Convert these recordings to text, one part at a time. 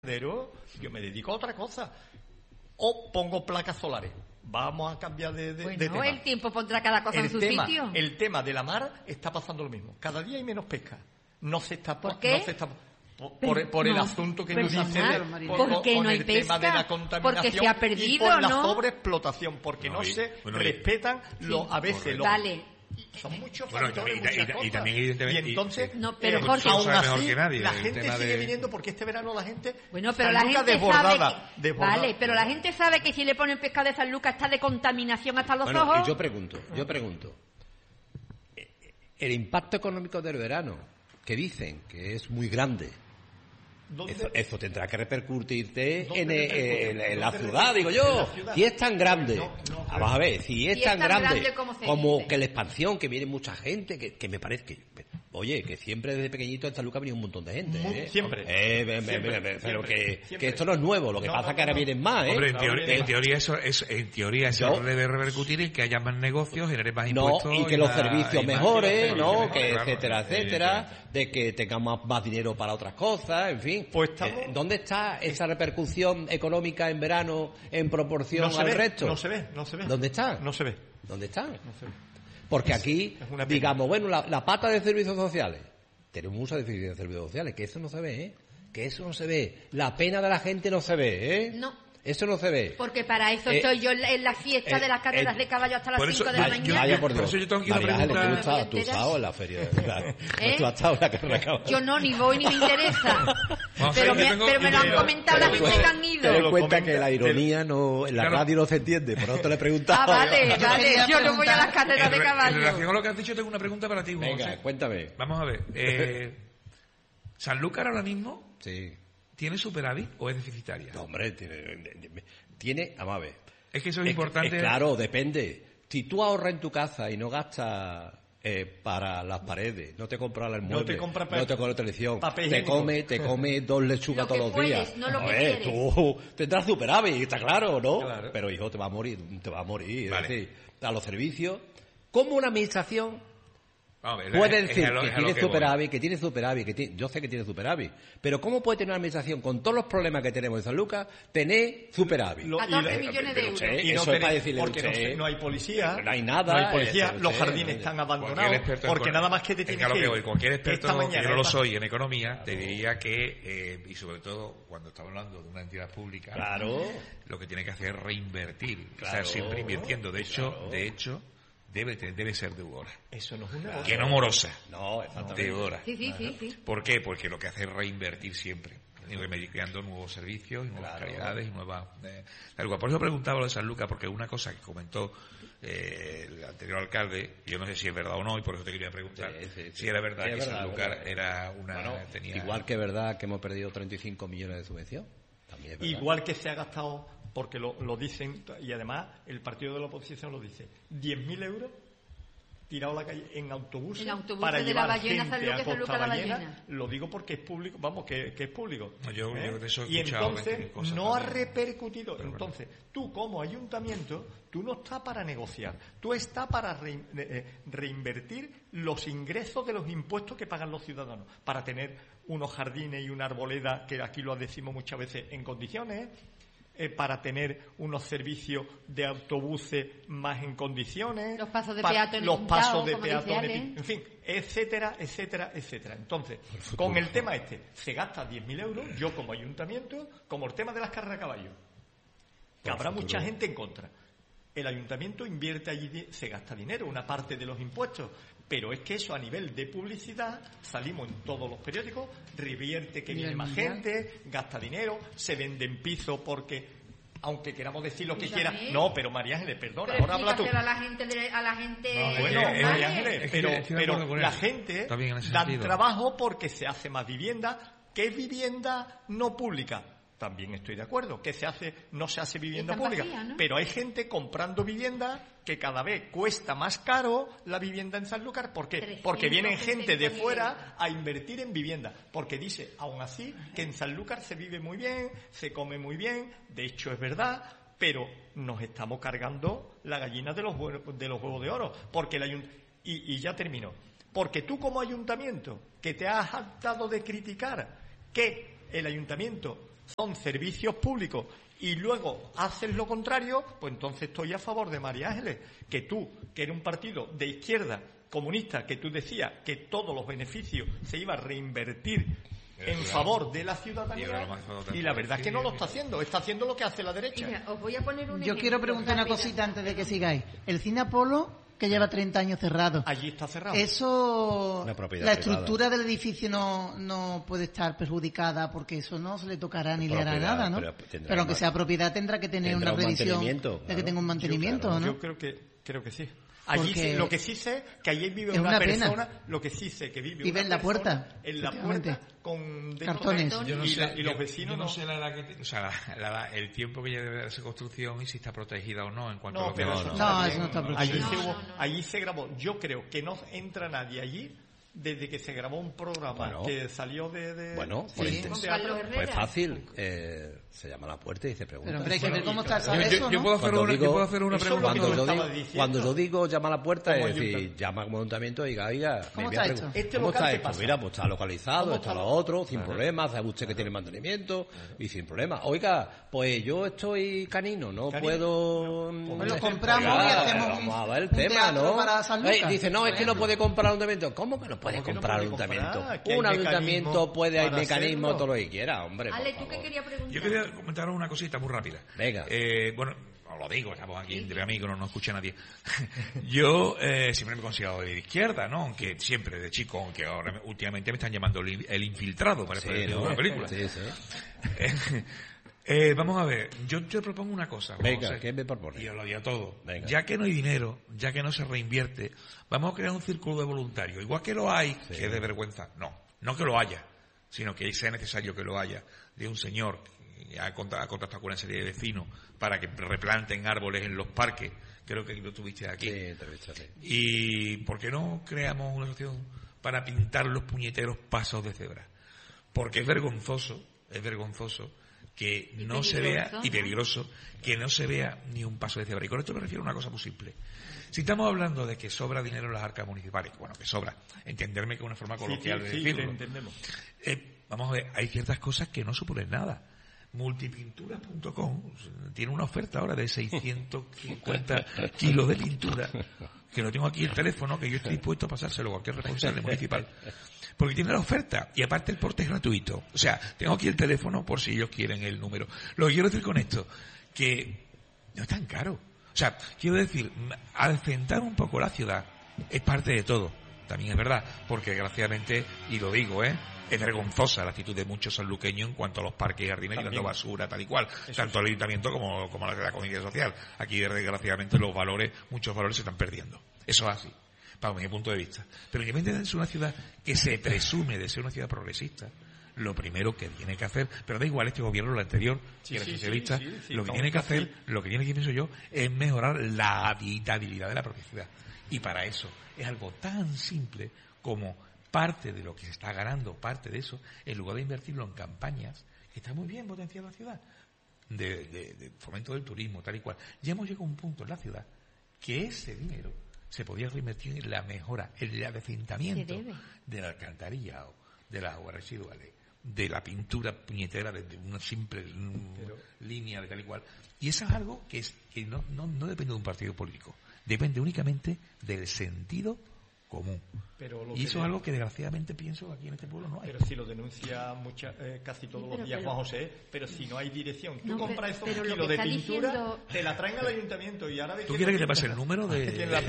yo me dedico a otra cosa. O pongo placas solares. Vamos a cambiar de tema. El tiempo pondrá cada cosa en su sitio. El tema de la mar está pasando lo mismo. Cada día hay menos pesca. No se está... ¿Por qué? No se está, por el asunto que tú dices porque no hay el pesca, tema de la contaminación porque se ha perdido, y por la ¿no? sobreexplotación, porque no se respetan a veces los... Vale. Son muchos factores, muchas cosas. Y también evidentemente... Y entonces, pero Jorge, aún así, que nadie, la gente sigue viniendo porque este verano la gente... Bueno, pero la gente sabe vale, pero la gente sabe que si le ponen pescado de San Lucas está de contaminación hasta los ojos. Y yo pregunto, el impacto económico del verano, que dicen que es muy grande, eso tendrá que repercutirte en la ciudad, digo yo. Si es tan grande, vamos a ver, si es tan grande como que la expansión, que viene mucha gente, que me parece que... Oye, que siempre desde pequeñito en San Lucas ha venido un montón de gente, Siempre. Pero que esto no es nuevo, lo que pasa es que ahora vienen más, Hombre, en teoría eso debe repercutir en que haya más negocios, genere más impuestos... y que los servicios mejoren, ¿no? Que etcétera, de que tengamos más dinero para otras cosas, en fin. Pues ¿dónde está esa repercusión económica en verano en proporción al resto? No se ve. ¿Dónde está? No se ve. ¿Dónde está? No se ve. Porque aquí, digamos, bueno, la pata de servicios sociales. Tenemos muchos de servicios sociales, que eso no se ve, ¿eh? Que eso no se ve. La pena de la gente no se ve, ¿eh? No. Eso no se ve. Porque para eso estoy yo en la fiesta de las carreras de caballo hasta las 5 de la mañana. Por eso yo tengo que ir a preguntar. Tú has estado en la feria. Tú has estado en la carrera de caballo. Yo no, ni voy ni me interesa. Pero me lo han comentado la gente que han ido. Te das cuenta que la ironía en la radio no se entiende. Por eso te le he preguntado. Vale. Yo no voy a las carreras de caballo. En relación a lo que has dicho, tengo una pregunta para ti, José. Venga, cuéntame. Vamos a ver. ¿Sanlúcar ahora mismo tiene superávit o es deficitaria? No, hombre, tiene, vamos a ver. Es que eso es importante. Claro, depende. Si tú ahorras en tu casa y no gastas para las paredes, no te compras el mueble, no te compras televisión, te come 2 lechugas todos los días. No lo que quieres. Tú tendrás superávit, está claro, ¿no? Claro. Pero hijo, te va a morir. Vale. Es decir, a los servicios, como una administración Ver, puede decir que tiene superávit, yo sé que tiene superávit, pero ¿cómo puede tener una administración con todos los problemas que tenemos en San Lucas tener superávit? 14 millones de euros. Y eso es para decirle porque no hay policía, no hay nada, los jardines están abandonados, porque nada más que te tienes que ir. Cualquier experto, que yo no lo soy en economía, te diría que, y sobre todo cuando estamos hablando de una entidad pública, lo que tiene que hacer es reinvertir, estar siempre invirtiendo. De hecho, debe ser deudora. Eso no es una que no morosa. No, exactamente. Deudora. Sí. ¿Por qué? Porque lo que hace es reinvertir siempre, creando nuevos servicios y nuevas calidades y nuevas... Por eso preguntaba lo de San Lucas, porque una cosa que comentó el anterior alcalde, yo no sé si es verdad o no, y por eso te quería preguntar si era verdad que San Lucas era una... tenía... Igual que es verdad que hemos perdido 35 millones de subvención. También es verdad. Igual que se ha gastado, porque lo dicen, y además el partido de la oposición lo dice, 10.000 euros tirado a la calle en autobuses para llevar gente a Costa Ballena. Lo digo porque es público, vamos, que es público. Yo de eso he y escuchado entonces no ha repercutido. Entonces, tú como ayuntamiento, tú no estás para negociar, tú estás para reinvertir los ingresos de los impuestos que pagan los ciudadanos, para tener unos jardines y una arboleda, que aquí lo decimos muchas veces, en condiciones, para tener unos servicios de autobuses más en condiciones, los pasos de peatones, en fin, etcétera. Entonces, con el tema se gasta 10.000 euros, yo como ayuntamiento, como el tema de las carreras a caballo, que habrá mucha gente en contra. El ayuntamiento invierte allí, se gasta dinero, una parte de los impuestos, pero es que eso a nivel de publicidad, salimos en todos los periódicos, revierte que viene más gente, gasta dinero, se venden pisos porque, aunque queramos decir lo que quiera, no, pero María Ángeles, perdona, ahora habla tú. A la gente María Ángeles, pero la gente da trabajo porque se hace más vivienda. ¿Qué es vivienda no pública? También estoy de acuerdo, que no se hace vivienda pública, ¿no? Pero hay gente comprando vivienda que cada vez cuesta más caro la vivienda en Sanlúcar. ¿Por qué? Porque vienen gente de fuera a invertir en vivienda, porque dice, aún así, que en Sanlúcar se vive muy bien, se come muy bien, de hecho es verdad, pero nos estamos cargando la gallina de los huevos de oro, porque y ya termino, porque tú como ayuntamiento, que te has hartado de criticar que el ayuntamiento son servicios públicos y luego haces lo contrario, pues entonces estoy a favor de María Ángeles. Que tú, que eres un partido de izquierda comunista, que tú decías que todos los beneficios se iban a reinvertir en favor de la ciudadanía, y la verdad es que no lo está haciendo lo que hace la derecha. Mira, os voy a poner un ejemplo. Yo quiero preguntar una cosita antes de que sigáis. El cine Apolo, que lleva 30 años cerrado. Allí está cerrado. Eso, la estructura del edificio no puede estar perjudicada porque eso no se le tocará ni le hará nada, ¿no? Pero aunque sea propiedad tendrá que tener una revisión de que tenga un mantenimiento, ¿no? Yo creo que sí. Allí lo que sí sé que allí vive una persona, lo que sí sé que vive en la puerta, con cartones y los vecinos no sé la edad que, o sea, el tiempo que lleva de esa construcción y si está protegida o no en cuanto a lo que eso no está protegida. Allí se grabó. Yo creo que no entra nadie allí desde que se grabó un programa que salió de pues fácil, se llama a la puerta y se pregunta. Pero hombre, hay que ver cómo está eso, ¿no? Yo puedo hacer una pregunta. Cuando yo digo llama a la puerta, es decir, llama como ayuntamiento y diga, ¿cómo está esto? ¿Cómo está esto? Mira, pues está localizado, está lo otro, sin problemas, sabe usted que tiene mantenimiento y sin problemas. Oiga, pues yo estoy canino, no puedo... Pues lo compramos y hacemos vamos a ver el tema, ¿no? Dice, no, es que no puede comprar el ayuntamiento. ¿Cómo que no puede comprar un ayuntamiento? Un ayuntamiento puede, hay mecanismos, todo lo que quiera, hombre. Ale, ¿tú qué querías preguntar? Yo quería comentaros una cosita muy rápida. Venga. Bueno, os lo digo, estamos aquí entre amigos, no nos escucha nadie. Yo siempre me he considerado de izquierda, ¿no? Aunque siempre, de chico, aunque ahora últimamente me están llamando el infiltrado, parece una película. Sí. Vamos a ver, yo te propongo una cosa. Venga, ¿qué me propone? Y os lo digo todo. Venga. Ya que no hay dinero, ya que no se reinvierte, vamos a crear un círculo de voluntarios. Igual que lo hay, que es de vergüenza. No que lo haya, sino que sea necesario que lo haya. De un señor que ha contactado con una serie de vecinos para que replanten árboles en los parques. Creo que lo tuviste aquí. Sí. Y ¿por qué no creamos una asociación para pintar los puñeteros pasos de cebra? Porque es vergonzoso que no se vea, y peligroso, que no se vea ni un paso de cebra. Y con esto me refiero a una cosa muy simple. Si estamos hablando de que sobra dinero en las arcas municipales, bueno, que sobra, entenderme que es una forma coloquial de decirlo. Sí, entendemos. Vamos a ver, hay ciertas cosas que no suponen nada. Multipinturas.com tiene una oferta ahora de 650 kilos de pintura, que no tengo aquí el teléfono, que yo estoy dispuesto a pasárselo a cualquier responsable municipal. Porque tiene la oferta y aparte el porte es gratuito. O sea, tengo aquí el teléfono por si ellos quieren el número. Lo que quiero decir con esto, que no es tan caro. O sea, quiero decir, adecentar un poco la ciudad es parte de todo. También es verdad, porque desgraciadamente, y lo digo, es vergonzosa la actitud de muchos sanluqueños en cuanto a los parques y jardines tirando basura, tal y cual. Tanto el ayuntamiento como la comunidad social. Aquí, desgraciadamente, muchos valores se están perdiendo. Eso es así, para mi punto de vista. Pero independientemente de ser una ciudad que se presume de ser una ciudad progresista, lo primero que tiene que hacer, pero da igual este gobierno o el anterior, que era socialista, lo que tiene que hacer, pienso yo, es mejorar la habitabilidad de la propia ciudad. Y para eso es algo tan simple como parte de lo que se está ganando, parte de eso, en lugar de invertirlo en campañas, que está muy bien potenciar la ciudad, de fomento del turismo, tal y cual. Ya hemos llegado a un punto en la ciudad que ese dinero se podía reinvertir en la mejora, en el avecentamiento de la alcantarilla o de las aguas residuales, de la pintura puñetera de una simple línea de tal y cual. Y eso es algo que no depende de un partido político, depende únicamente del sentido común. Y eso es algo que desgraciadamente pienso aquí en este pueblo no hay. Pero si lo denuncia casi todos los días Juan José, pero si no hay dirección, tú compras esos kilos de pintura, te la traen al ayuntamiento y ahora ves. ¿Tú quieres que te pase el número de la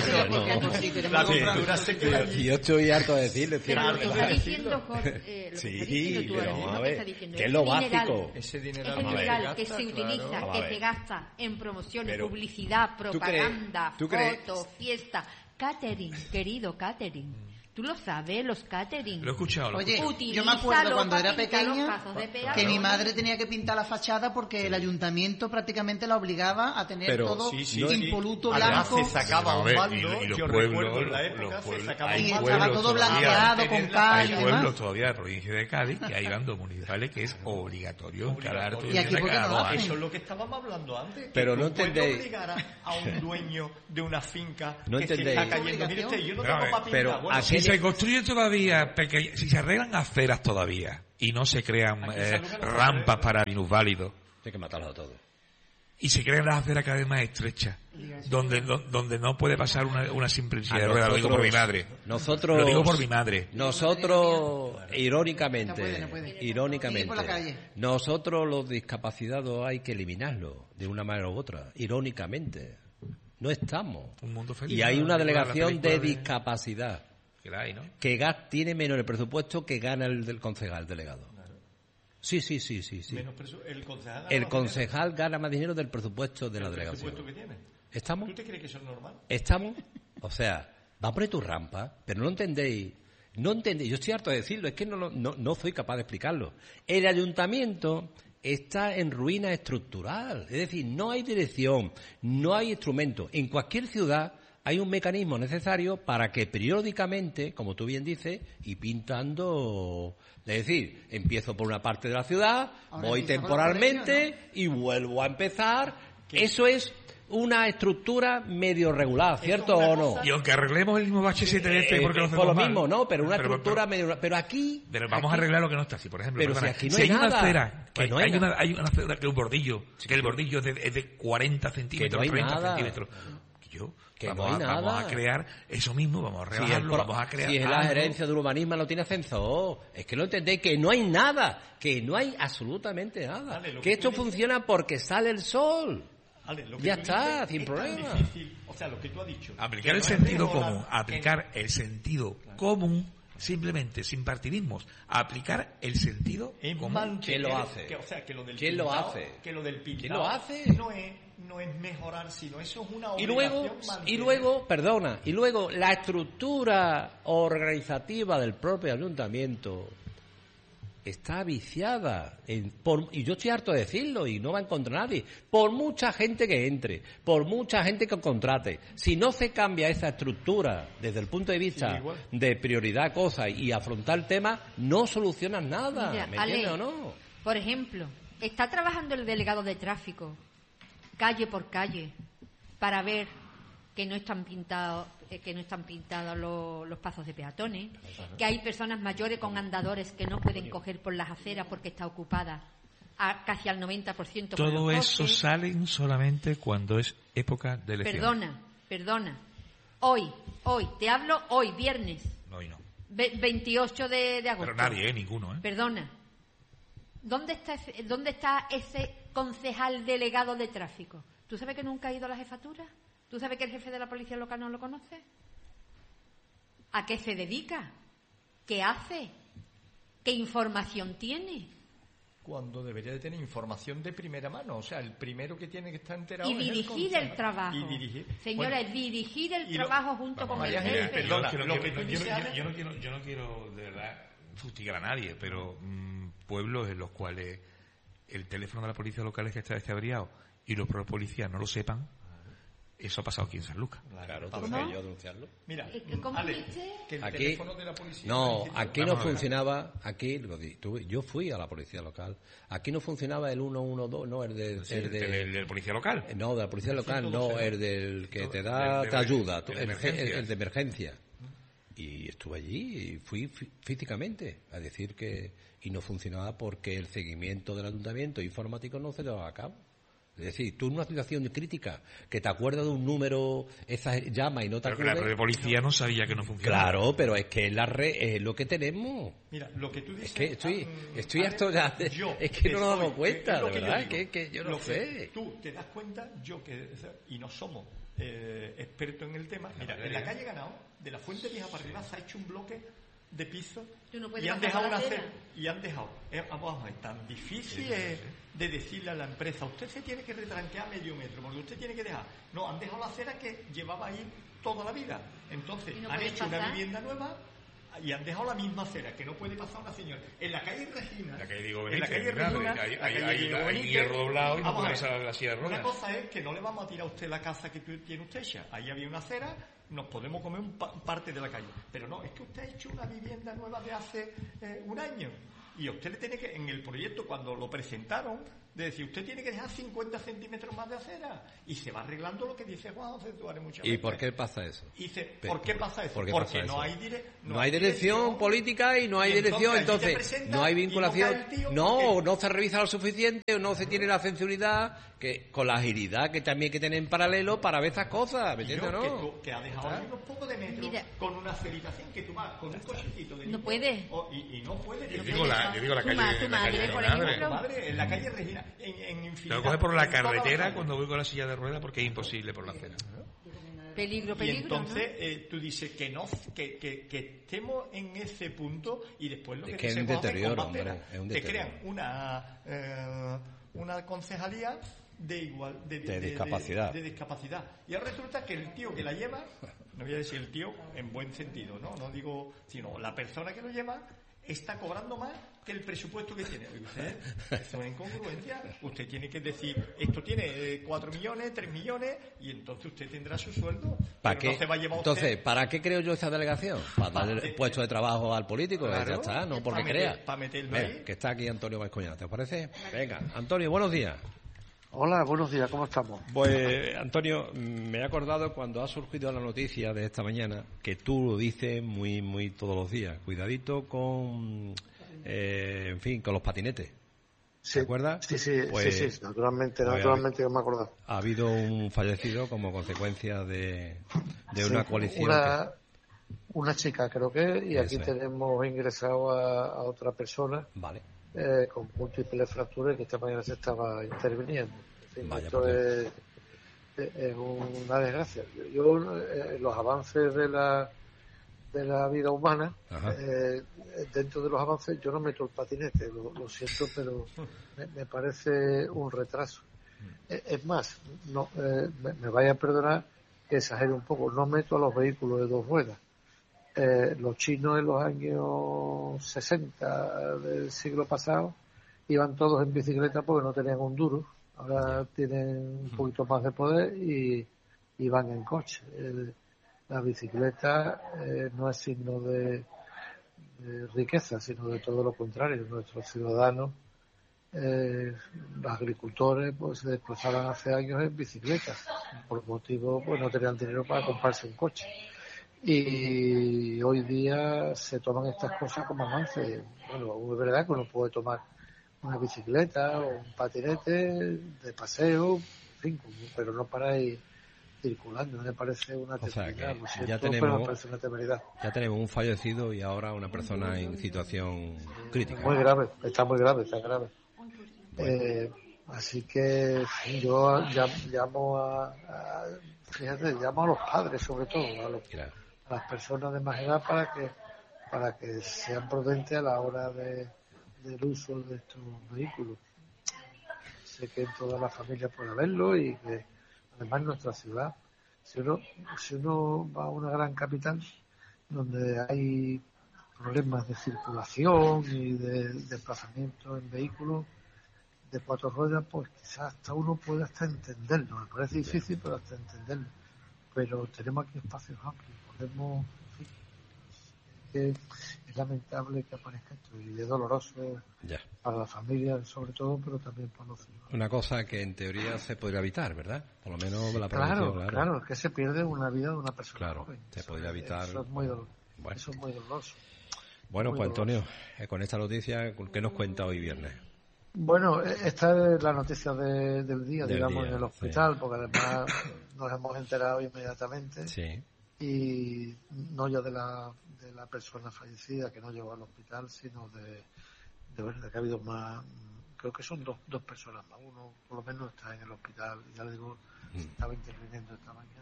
pintura se queda allí? Yo estoy harto de decirlo. Lo que está diciendo Jorge, pero vamos a ver, ¿qué es lo básico? Ese dineral que se utiliza, que se gasta en promociones, publicidad, propaganda, fotos, fiesta. Catering, querido catering. Tú lo sabes, los catering. Lo he escuchado. Oye, yo me acuerdo cuando era pequeña que mi madre tenía que pintar la fachada porque el ayuntamiento prácticamente la obligaba a tener todo impoluto blanco. Se sacaba un bando, yo recuerdo en la época, se sacaba un bando. Y estaba todo blanqueado con cal y demás. Hay pueblos todavía de la provincia de Cádiz que hay bandos municipales que es obligatorio. Y aquí ¿por qué no lo hacen? Eso es lo que estábamos hablando antes. Pero no entendéis. ¿Puedes obligar a un dueño de una finca no que se está cayendo? Mire usted, yo no tengo para pintar. Pero ¿a qué se construyen todavía si se arreglan aceras todavía y no se crean rampas para minusválidos, hay que matarlos a todos. Y se crean las aceras cada vez más estrechas, donde no puede pasar una simple silla de ruedas. Lo digo por mi madre. Lo digo por mi madre. Nosotros, irónicamente, nosotros los discapacitados hay que eliminarlos de una manera u otra. Irónicamente, no estamos. Un mundo feliz. Y hay una delegación de discapacidad que la hay, ¿no? Que tiene menos el presupuesto que gana el concejal delegado. Sí. El concejal gana más dinero del presupuesto de la delegación. ¿El presupuesto que tiene? ¿Estamos? ¿Tú te crees que eso es normal? ¿Estamos? O sea, va a poner tu rampa, pero no entendéis. Yo estoy harto de decirlo, es que no soy capaz de explicarlo. El ayuntamiento está en ruina estructural, es decir, no hay dirección, no hay instrumento. En cualquier ciudad hay un mecanismo necesario para que periódicamente, como tú bien dices, y pintando. Es decir, empiezo por una parte de la ciudad, voy temporalmente y vuelvo a empezar. Eso es una estructura medio regular, ¿cierto o no? Y aunque arreglemos el mismo bache 7F porque no por lo mismo, ¿no? Pero una estructura medio... Pero aquí... Pero vamos a arreglar lo que no está así, por ejemplo. Pero si aquí no hay nada. Hay una acera que es un bordillo, que el bordillo es de 40 centímetros, 30 centímetros. Vamos a crear eso mismo, vamos a rebajarlo, vamos a crear. Si es la gerencia de urbanismo no tiene ascensor, es que no entendéis que no hay nada, que no hay absolutamente nada, que esto funciona porque sale el sol. Ya está, sin problema. O sea, lo que tú has dicho. Aplicar el sentido común, simplemente, sin partidismos, aplicar el sentido común. ¿Quién lo hace? ¿Quién lo hace? Que lo del pintado. ¿Quién lo hace? No es mejorar, sino eso es una obligación. Y luego la estructura organizativa del propio ayuntamiento está viciada, y yo estoy harto de decirlo, y no va a encontrar nadie, por mucha gente que entre, por mucha gente que contrate. Si no se cambia esa estructura desde el punto de vista de prioridad, cosas, y afrontar el tema, no solucionas nada. Mira, ¿me entiendes o no? Por ejemplo, está trabajando el delegado de tráfico, calle por calle, para ver que no están pintados los pasos de peatones, que hay personas mayores con andadores que no pueden coger por las aceras porque está ocupada casi al 90%. Todo eso salen solamente cuando es época de elecciones. Perdona. Hoy, te hablo hoy, viernes. Hoy no. 28 de agosto. Pero nadie, ninguno. Perdona. ¿Dónde está ese concejal delegado de tráfico? ¿Tú sabes que nunca ha ido a la jefatura? ¿Tú sabes que el jefe de la policía local no lo conoce? ¿A qué se dedica? ¿Qué hace? ¿Qué información tiene? Cuando debería de tener información de primera mano, o sea, el primero que tiene que estar enterado. Y dirigir el trabajo. Señora, dirigir el trabajo junto con el jefe. Perdona, yo no quiero de verdad fustigar a nadie, pero pueblos en los cuales el teléfono de la policía local es que está descabriado y los propios policías no lo sepan. Eso ha pasado aquí en San Lucas. Claro, ¿tú no? Yo denunciarlo. Mira, ¿cómo dice? Que el teléfono de la policía... No, aquí no funcionaba, yo fui a la policía local, aquí no funcionaba el 112, no, el del policía local. No, de la policía local, no, el del que te ayuda, el de emergencia. Y estuve allí y fui físicamente a decir que... Y no funcionaba porque el seguimiento del ayuntamiento informático no se llevaba a cabo. Es decir, tú en una situación crítica, que te acuerdas de un número, esa llama y no te acuerdas... Pero la policía no sabía que no funcionaba. Claro, pero es que la red es lo que tenemos. Mira, lo que tú dices... Es que estoy harto ya... Es que no nos damos cuenta, de verdad, que yo no sé. Tú te das cuenta, y no somos expertos en el tema. Mira, en la calle Ganao, de la Fuente Vieja para arriba, se ha hecho un bloque de piso y han dejado es tan difícil de decirle a la empresa, usted se tiene que retranquear medio metro porque usted tiene que dejar, no, han dejado la acera que llevaba ahí toda la vida, entonces han hecho una vivienda nueva y han dejado la misma acera que no puede pasar una señora en la calle Regina, hay hierro doblado y no puede pasar la silla de ruedas. Una cosa es que no le vamos a tirar a usted la casa que tiene usted hecha, ahí había una acera, nos podemos comer parte de la calle, pero no, es que usted ha hecho una vivienda nueva de hace un año y usted le tiene que, en el proyecto cuando lo presentaron, de decir, usted tiene que dejar 50 centímetros más de acera, y se va arreglando lo que dice Juan José Tuárez muchas veces. ¿Y por qué pasa eso? Dice, ¿por qué pasa eso? Porque no hay dirección política y no hay dirección, entonces no hay vinculación, no se revisa lo suficiente, no se tiene la sensibilidad que con la agilidad que también hay que tener en paralelo para ver esas cosas, ¿me entiendes, no? Que ha dejado ahí unos pocos de metros con una aceritación que tú vas con un cochecito de no puede. Y no puede. Yo digo la calle. Tu madre, por ejemplo. Madre, en la calle Regina, en infinidad. Lo coge por la carretera cuando voy con la silla de ruedas porque es imposible por la acera. Peligro. Y entonces tú dices que estemos en ese punto y después lo que es un deterioro, hombre, te crean una concejalía de discapacidad. Y ahora resulta que el tío que la lleva, no voy a decir el tío en buen sentido, no digo, sino la persona que lo lleva está cobrando más que el presupuesto que tiene. Usted, eso es incongruencia. Usted tiene que decir, esto tiene 4 millones, 3 millones, y entonces usted tendrá su sueldo. ¿Para qué? No se va a llevar entonces, ¿para qué creo yo esa delegación? Para darle puesto de trabajo al político, claro, ya está, no porque crea. Para meterlo ahí. Que está aquí Antonio Vascoñana, ¿te parece? Venga, Antonio, buenos días. Hola, buenos días, ¿cómo estamos? Pues, Antonio, me he acordado cuando ha surgido la noticia de esta mañana, que tú lo dices muy todos los días, cuidadito con, con los patinetes. ¿Te acuerdas? Sí, pues, naturalmente que me acuerdo. Ha habido un fallecido como consecuencia de una coalición. Una chica, creo que, y aquí tenemos ingresado a otra persona. Vale. Con múltiples fracturas que esta mañana se estaba interviniendo. Esto es una desgracia. Yo los avances de la vida humana, dentro de los avances yo no meto el patinete, lo siento, pero me parece un retraso. Es más, no me vaya a perdonar que exagere un poco, no meto a los vehículos de 2 ruedas. Los chinos en los años 60 del siglo pasado iban todos en bicicleta porque no tenían un duro. Ahora tienen un poquito más de poder y van en coche. La bicicleta no es signo de riqueza, sino de todo lo contrario. Nuestros ciudadanos, los agricultores, pues se desplazaban hace años en bicicletas. Por motivo, pues no tenían dinero para comprarse un coche. Y hoy día se toman estas cosas como avance. Bueno, es verdad que uno puede tomar una bicicleta o un patinete de paseo, en fin, pero no para ir circulando. Me parece una temeridad. Ya tenemos un fallecido y ahora una persona en situación crítica. Muy grave, está grave. Bueno. Así que yo llamo a los padres, sobre todo, a las personas de más edad para que sean prudentes a la hora del uso de estos vehículos. Sé que en todas las familias puede haberlo y que además en nuestra ciudad, si uno va a una gran capital donde hay problemas de circulación y de desplazamiento en vehículos de 4 ruedas, pues quizás hasta uno puede hasta entenderlo. Me parece difícil, pero hasta entenderlo. Pero tenemos aquí espacios amplios. Podemos, en fin, es lamentable que aparezca esto y es doloroso para la familia, sobre todo, pero también para los ciudadanos. Una cosa que en teoría se podría evitar, ¿verdad? Por lo menos la prevención. Claro, es que se pierde una vida de una persona joven. Se podría evitar. Eso es muy doloroso. Bueno, pues Antonio, con esta noticia, ¿qué nos cuenta hoy viernes? Bueno, esta es la noticia del día, en el hospital, porque además nos hemos enterado inmediatamente. Sí. Y no ya de la persona fallecida que no llegó al hospital, sino de que ha habido más, creo que son dos personas más. Uno por lo menos está en el hospital, ya le digo, estaba interviniendo esta mañana.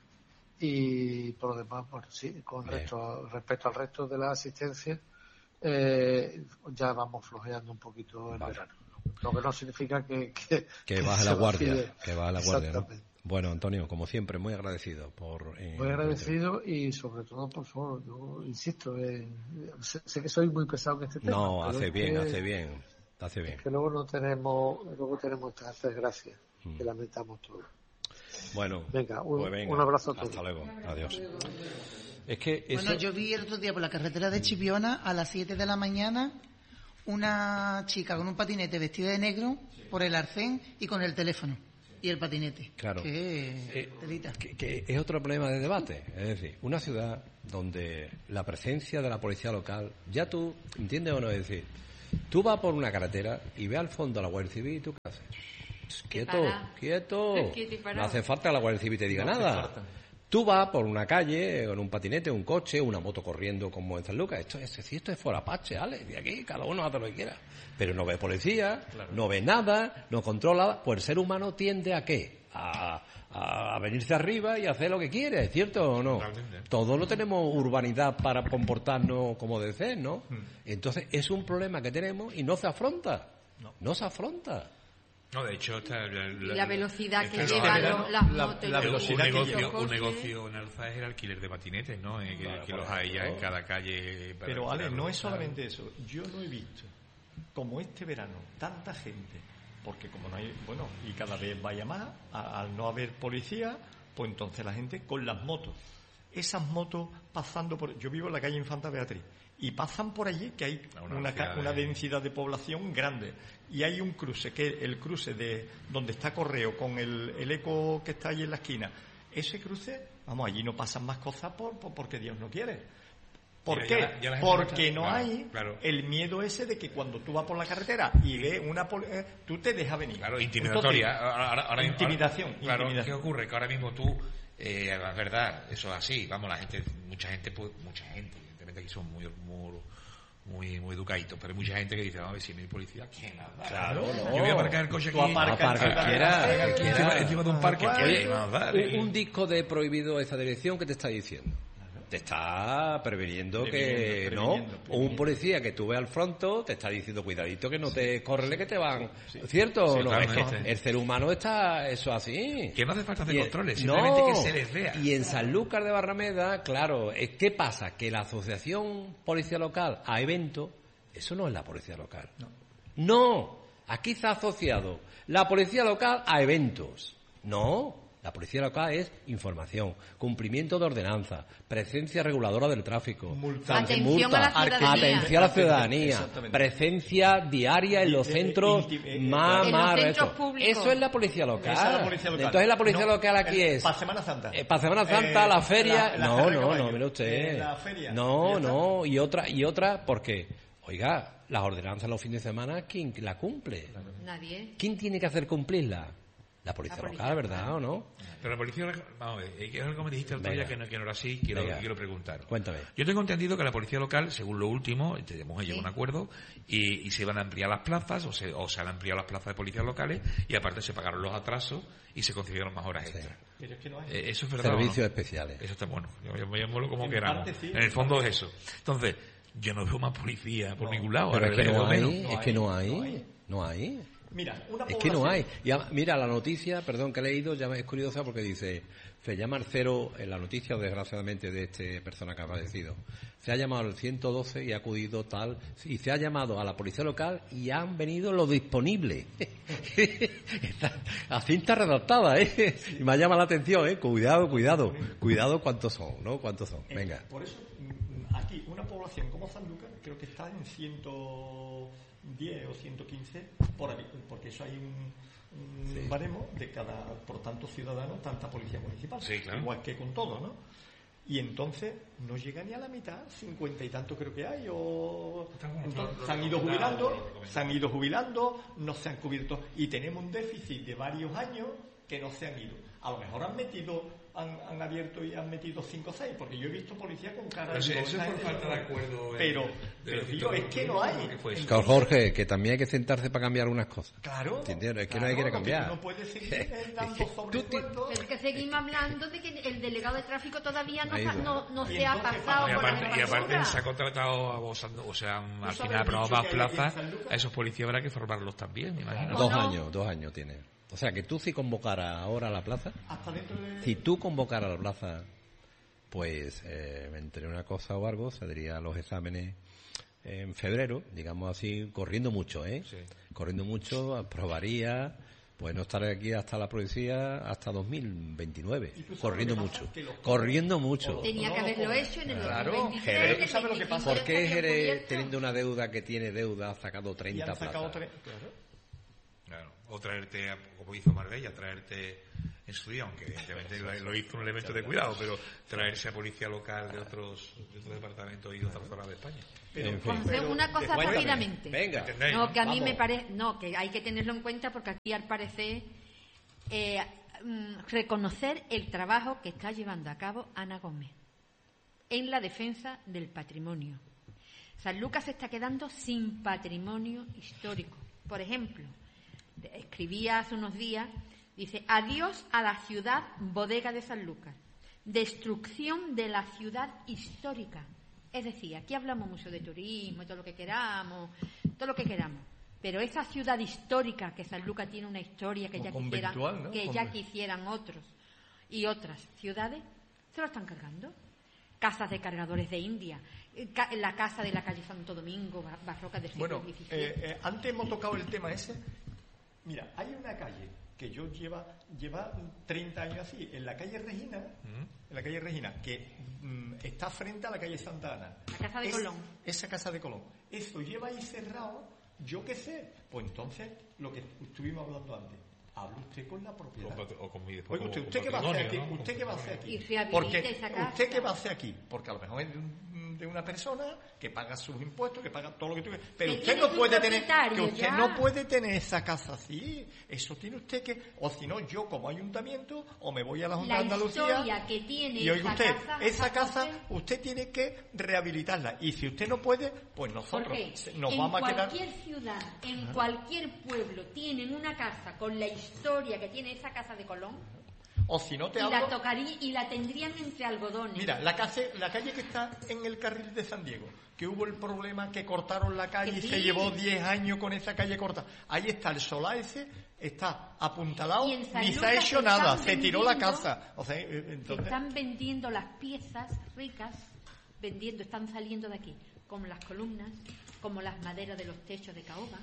Y por lo demás, bueno, sí, respecto al resto de la asistencia, ya vamos flojeando un poquito en verano. Lo que no significa que baje la guardia. Que baje la guardia, ¿no? Bueno, Antonio, como siempre, muy agradecido muy agradecido y sobre todo, por favor, yo insisto, sé que soy muy pesado en este tema. No, hace bien. Es que luego tenemos estas desgracias que lamentamos todos. Bueno, venga, un abrazo a todos. Hasta luego, adiós. Bueno, yo vi el otro día por la carretera de Chipiona a las 7 de la mañana una chica con un patinete vestida de negro por el arcén y con el teléfono y el patinete. Claro. Que es otro problema de debate. Es decir, una ciudad donde la presencia de la policía local, ya tú, ¿entiendes o no? Es decir, tú vas por una carretera y ves al fondo a la Guardia Civil y tú ¿qué haces? Quieto. No hace falta que la Guardia Civil te diga nada. Tú vas por una calle con un patinete, un coche, una moto corriendo como en San Lucas. Esto es Forapache, Alex. De aquí cada uno hace lo que quiera. Pero no ves policía, no ves nada, no controla. Pues el ser humano tiende ¿a qué? A venirse arriba y hacer lo que quiere, ¿es cierto o no? Todos no tenemos urbanidad para comportarnos como desean, ¿no? Entonces es un problema que tenemos y no se afronta. No se afronta. No, de hecho, la velocidad que llevan las motos. La velocidad un negocio en alza es el alquiler de patinetes, ¿no? Que los hay ya en cada calle. Pero, Ale, no es solamente eso. Yo no he visto, como este verano, tanta gente, porque como no hay, bueno, y cada vez vaya más, al no haber policía, pues entonces la gente con las motos. Esas motos pasando por... Yo vivo en la calle Infanta Beatriz. Y pasan por allí, que hay una densidad de población grande, y hay un cruce, que es el cruce de donde está Correo con el eco que está allí en la esquina. Ese cruce, vamos, allí no pasan más cosas porque Dios no quiere. ¿Por qué? Porque no hay el miedo ese de que cuando tú vas por la carretera y ves tú te dejas venir. Claro, intimidatoria. Entonces, intimidación. Claro, ¿qué ocurre? Que ahora mismo tú, la verdad, eso es así, vamos, mucha gente, evidentemente aquí son muy educaditos, pero hay mucha gente que dice, a ver, si no hay policía, ¿quién anda? Claro, no. Yo voy a aparcar el coche aquí. Encima de un parque. Un disco de Prohibido esa dirección, ¿qué te está diciendo? Te está previniendo que no, o un policía que tú ves al fronto te está diciendo cuidadito que no te córrele que te van, ¿cierto? Sí, no, es que el ser humano está eso así, que no hace falta hacer controles, simplemente que se les vea. Y en Sanlúcar de Barrameda, claro, ¿qué pasa? Que la asociación policía local a eventos, eso no es la policía local, no, aquí se ha asociado la policía local a eventos, no. La policía local es información, cumplimiento de ordenanza, presencia reguladora del tráfico, atención a la ciudadanía, presencia diaria en los centros públicos. Eso es la policía local. Entonces la policía local aquí es para Semana Santa. Para Semana Santa, la feria. No, mire usted. La feria. No, y otra, porque, oiga, las ordenanzas los fines de semana, ¿quién la cumple? Nadie. ¿Quién tiene que hacer cumplirla? La policía local, ¿verdad o no? Pero la policía local, vamos a ver, es algo que me dijiste el otro día que no era así, quiero preguntar. Cuéntame. Yo tengo entendido que la policía local, según lo último, hemos llegado a un acuerdo y se van a ampliar las plazas, o se han ampliado las plazas de policías locales, y aparte se pagaron los atrasos y se concedieron más horas extras. Pero es que no hay. Eso es verdad. Servicios especiales. Eso está bueno. Llamémoslo como queramos. Sí, en el fondo es eso. Entonces, yo no veo más policía por ningún lado. Pero es que no hay. Mira, es que no hay. Mira, la noticia, perdón, que he leído, ya es curiosa porque dice, se llama al 0, en la noticia, desgraciadamente, de esta persona que ha fallecido. Se ha llamado al 112 y ha acudido tal, y se ha llamado a la policía local y han venido los disponibles. La cinta redactada, ¿eh? Y me llama la atención, ¿eh? Cuidado cuántos son, ¿no? ¿Cuántos son? Venga. Por eso, aquí, una población como Sanlúcar, creo que está en 110 o 115 porque eso hay un baremo de cada, por tanto ciudadano, tanta policía municipal, igual que con todo, ¿no? Y entonces no llega ni a la mitad, 50 y tanto creo que hay, se han ido jubilando, no se han cubierto, y tenemos un déficit de varios años que no se han ido. A lo mejor han abierto y han metido 5 o 6, porque yo he visto policía con cara de... Eso es por falta de acuerdo. Pero digo, es que no hay. Claro, Jorge, que también hay que sentarse para cambiar algunas cosas. Claro. ¿Entiendes? Es que no hay que cambiar. No puedes seguir dando sobresueldos. Es que seguimos hablando de que el delegado de tráfico todavía no se ha pasado por la Y aparte se ha contratado, al final aprobado más plazas, a esos policías habrá que formarlos también, me imagino. 2 años tiene. O sea, que tú si convocaras ahora a la plaza, si tú convocaras a la plaza, pues entre una cosa o algo, saldrían los exámenes en febrero, digamos así, corriendo mucho, ¿eh? Sí. Corriendo mucho, aprobaría, pues no estaré aquí hasta la policía hasta 2029, corriendo mucho. Tenía que haberlo hecho en el 2023. Jerez, ¿sabes lo que pasa? ¿Por qué Jerez, teniendo una deuda que tiene deuda, ha sacado 30 plazas? Claro. O traerte, como hizo Marbella, traerte en su día, aunque evidentemente lo hizo un elemento de cuidado, pero traerse a policía local de otros departamentos y de otras zonas de España. Una cosa rápidamente. Venga. No, que a mí me parece, que hay que tenerlo en cuenta porque aquí al parecer reconocer el trabajo que está llevando a cabo Ana Gómez en la defensa del patrimonio. Sanlúcar se está quedando sin patrimonio histórico. Por ejemplo, escribía hace unos días, dice: adiós a la ciudad bodega de Sanlúcar, destrucción de la ciudad histórica. Es decir, aquí hablamos mucho de turismo, todo lo que queramos, pero esa ciudad histórica, que Sanlúcar tiene una historia que ya quisieran otros y otras ciudades, se lo están cargando. Casas de cargadores de India, la casa de la calle Santo Domingo, barroca del siglo XVII. Antes hemos tocado el tema ese. Mira, hay una calle que yo lleva 30 años así, en la calle Regina, que está frente a la calle Santa Ana. La casa de Colón. Esa casa de Colón. Eso lleva ahí cerrado, yo qué sé. Pues entonces, lo que estuvimos hablando antes, hable usted con la propiedad. Oiga, ¿usted qué va a hacer aquí? ¿Usted qué va a hacer aquí? Porque ¿usted qué va a hacer aquí? Porque a lo mejor es de una persona que paga sus impuestos, que paga todo lo que tú quieras, pero usted no puede tener esa casa así. Eso tiene usted que, o si no, yo como ayuntamiento o me voy a la Junta de Andalucía que tiene y oiga usted, esa casa usted tiene que rehabilitarla, y si usted no puede, pues nosotros nos vamos a quedar. En cualquier ciudad, en cualquier pueblo tienen una casa con la historia que tiene esa casa de Colón. O si no te hablo, y la tendrían entre algodones. Mira, la calle que está en el carril de San Diego, que hubo el problema que cortaron la calle y se llevó 10 años con esa calle corta. Ahí está el solar ese, está apuntalado, ni se ha hecho nada, se tiró la casa. O sea, entonces... están vendiendo las piezas ricas, están saliendo de aquí, como las columnas, como las maderas de los techos de caoba.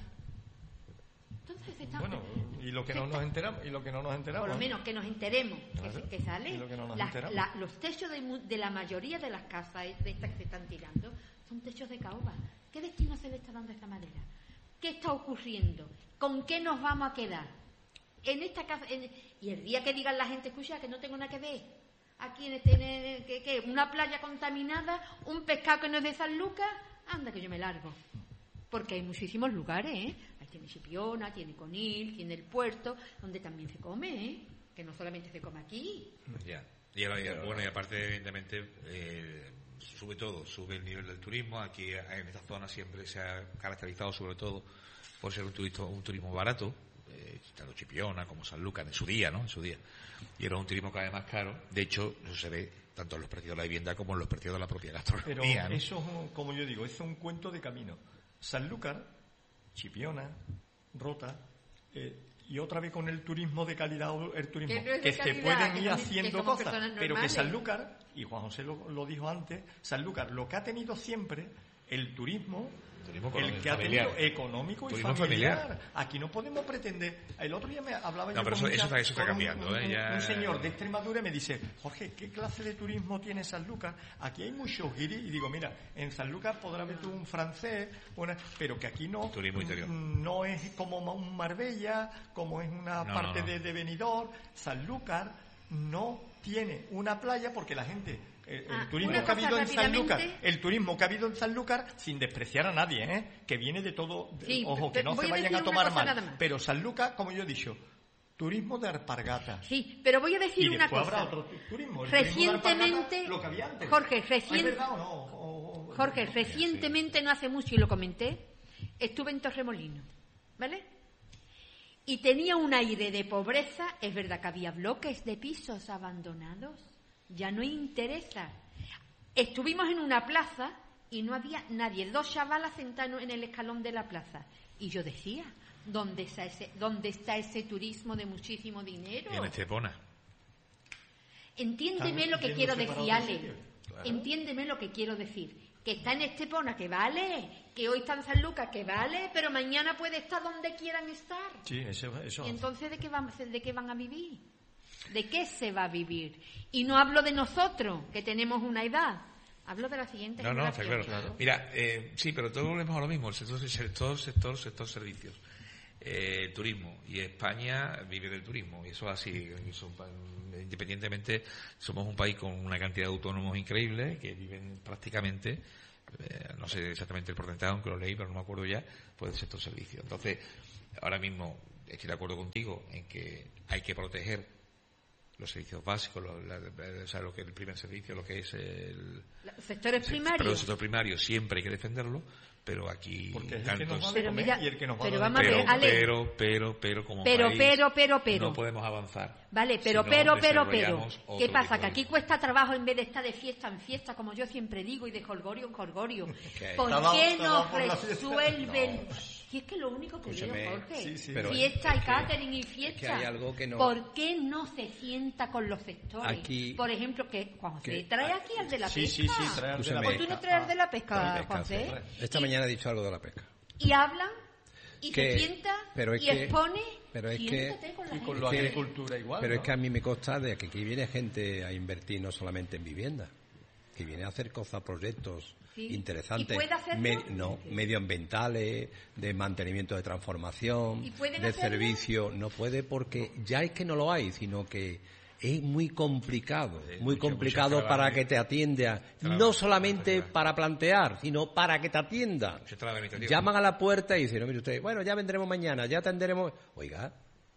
Bueno, y lo que no nos enteramos, por lo menos que nos enteremos, que sale los techos de la mayoría de las casas de estas que se están tirando son techos de caoba. ¿Qué destino se le está dando a esta madera? ¿Qué está ocurriendo? ¿Con qué nos vamos a quedar? En esta casa, y el día que digan la gente, escucha, que no tengo nada que ver, aquí en una playa contaminada, un pescado que no es de Sanlúcar, anda que yo me largo. Porque hay muchísimos lugares, Ahí tiene Chipiona, tiene Conil, tiene el puerto, donde también se come, que no solamente se come aquí. Ya. Y aparte, evidentemente, sube el nivel del turismo. Aquí en esta zona siempre se ha caracterizado sobre todo por ser un turismo barato, tanto Chipiona como Sanlúcar en su día. Y era un turismo cada vez más caro. De hecho, eso se ve tanto en los precios de la vivienda como en los precios de la propia gastronomía. Pero eso, como yo digo, es un cuento de camino. Sanlúcar, Chipiona, Rota, y otra vez con el turismo de calidad, el turismo que se pueden ir haciendo cosas, pero que Sanlúcar, y Juan José lo dijo antes, Sanlúcar lo que ha tenido siempre, el turismo el que ha tenido económico y familiar. Aquí no podemos pretender. El otro día me hablaba yo con eso está cambiando. Un señor de Extremadura me dice: Jorge, ¿qué clase de turismo tiene Sanlúcar? Aquí hay muchos guiris. Y digo, mira, en Sanlúcar podrás ver tú un francés, pero que aquí no. Turismo interior. No es como un Marbella, como es una parte de Benidorm. Sanlúcar no tiene una playa porque la gente. El turismo que ha habido en Sanlúcar, sin despreciar a nadie, que viene de todo, ojo, que no se vayan a tomar mal, pero Sanlúcar, como yo he dicho, turismo de alpargata. Sí, pero voy a decir una cosa. Habrá otro turismo. Recientemente, lo que había antes. Jorge, recientemente, no hace mucho, y lo comenté, estuve en Torremolinos, ¿vale? Y tenía un aire de pobreza. Es verdad que había bloques de pisos abandonados. Ya no interesa. Estuvimos en una plaza y no había nadie, 2 chavalas sentados en el escalón de la plaza. Y yo decía, ¿dónde está ese turismo de muchísimo dinero? En Estepona. Entiéndeme lo que quiero decir, Ale. Claro. Entiéndeme lo que quiero decir. que está en Estepona, que vale, que hoy está en San Lucas, que vale, pero mañana puede estar donde quieran estar. Sí, eso. ¿Y entonces de qué van a vivir? ¿De qué se va a vivir? Y no hablo de nosotros, que tenemos una edad. Hablo de la siguiente generación. No, está claro. Mira, sí, pero todos volvemos a lo mismo, el sector servicios. El turismo, y España vive del turismo, y eso es así. Independientemente, somos un país con una cantidad de autónomos increíble que viven prácticamente, no sé exactamente el porcentaje, aunque lo leí, pero no me acuerdo ya, pues del sector servicios. Entonces, ahora mismo estoy de acuerdo contigo en que hay que proteger los servicios básicos, lo que es el primer servicio, lo que es los sectores primarios. Pero el sector primario siempre hay que defenderlo, pero aquí porque es el que nos va a comer y el que nos va a vamos a ver, Ale, pero como país no podemos avanzar. Vale, pero ¿qué pasa? Que aquí cuesta trabajo en vez de estar de fiesta en fiesta, como yo siempre digo, y de jolgorio en jolgorio. ¿Por qué no resuelven? Si es que lo único que digo, Jorge, fiesta y catering y fiesta, ¿por qué no se sienta con los sectores? Aquí, por ejemplo, que Juanfe trae aquí al de la pesca. Sí, trae al de la pesca. ¿Por qué no traes al de la pesca, Juanfe? Esta mañana he dicho algo de la pesca. Y hablan, y se sienta, y expone, pero es que con la agricultura igual. Pero es que a mí me consta de que aquí viene gente a invertir no solamente en vivienda, que viene a hacer cosas, proyectos interesantes, medioambientales, de mantenimiento de transformación, de servicio. No puede porque ya es que no lo hay, sino que es muy complicado, para que te atienda, no solamente para plantear, sino para que te atienda. Llaman a la puerta y dicen, no, mire usted, bueno, ya vendremos mañana, ya atenderemos. Oiga.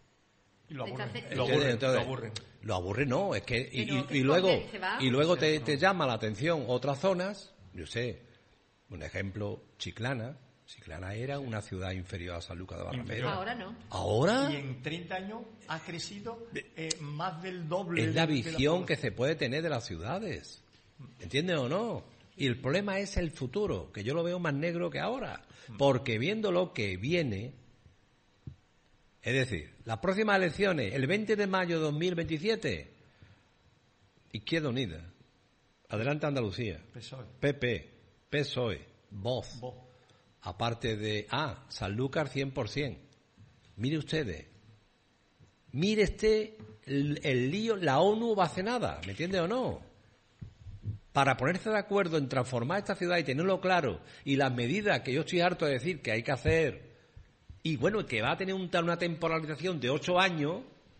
Y lo aburren. Lo aburre, no, es que y luego te llama la atención otras zonas. Yo sé, un ejemplo, Chiclana era una ciudad inferior a San Lucas de Barrameda. Ahora no. ¿Ahora? Y en 30 años ha crecido más del doble. Es la visión que se puede tener de las ciudades. ¿Entiendes o no? Y el problema es el futuro, que yo lo veo más negro que ahora. Porque viendo lo que viene, es decir, las próximas elecciones, el 20 de mayo de 2027, Izquierda Unida, Adelante Andalucía, PSOE. PP, PSOE, Voz. Aparte de Sanlúcar 100%. Mire usted el lío, la ONU va a hacer nada, ¿me entiende o no? Para ponerse de acuerdo en transformar esta ciudad y tenerlo claro, y las medidas que yo estoy harto de decir que hay que hacer, y bueno, que va a tener una temporalización de 8 años,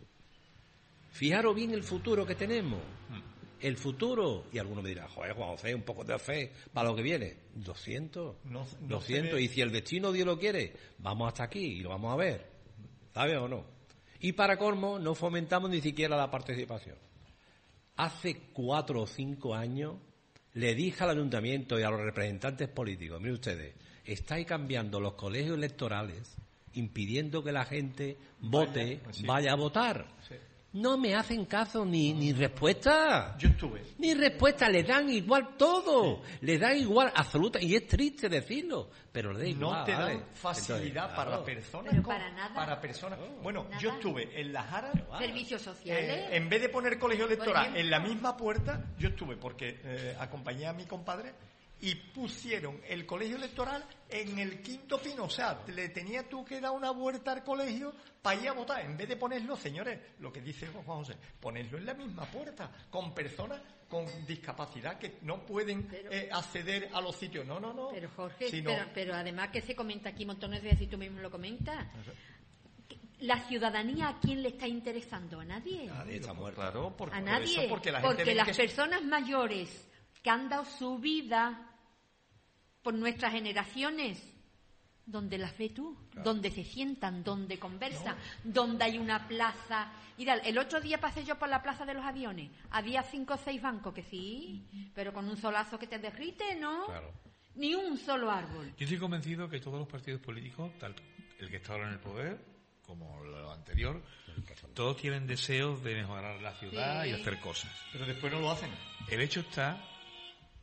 fijaros bien el futuro que tenemos. El futuro, y algunos me dirán, joder, Juan José, un poco de fe para lo que viene. 200, y si el destino Dios lo quiere, vamos hasta aquí y lo vamos a ver, ¿sabes o no? Y para colmo, no fomentamos ni siquiera la participación. Hace 4 o 5 años le dije al ayuntamiento y a los representantes políticos, miren ustedes, estáis cambiando los colegios electorales, impidiendo que la gente vote, vaya a votar. Sí. No me hacen caso ni respuesta. Yo estuve. Ni respuesta, le dan igual todo. Le dan igual absoluta. Y es triste decirlo, pero le da igual. No te dan facilidad. Entonces, para personas. Pero para nada. Para personas. Bueno, nada. Yo estuve en las Aras. Servicios sociales. En vez de poner colegio electoral en la misma puerta, yo estuve porque acompañé a mi compadre y pusieron el colegio electoral en el quinto pino. O sea, le tenía tú que dar una vuelta al colegio para ir a votar. En vez de ponerlo, señores, lo que dice Juan José, ponerlo en la misma puerta, con personas con discapacidad que no pueden acceder a los sitios. No. Pero Jorge, pero además que se comenta aquí montones de veces y tú mismo lo comentas. ¿La ciudadanía a quién le está interesando? ¿A nadie? Nadie está muerto. Claro, a nadie. Porque las personas mayores que han dado su vida por nuestras generaciones, donde las ve tú, donde se sientan, donde conversan, donde hay una plaza. Mira, el otro día pasé yo por la plaza de los aviones, había 5 o 6 bancos, que sí, pero con un solazo que te derrite, ¿no? Claro. Ni un solo árbol. Yo estoy convencido que todos los partidos políticos, tanto el que está ahora en el poder como lo anterior, todos tienen deseos de mejorar la ciudad y hacer cosas. Pero después no lo hacen. El hecho está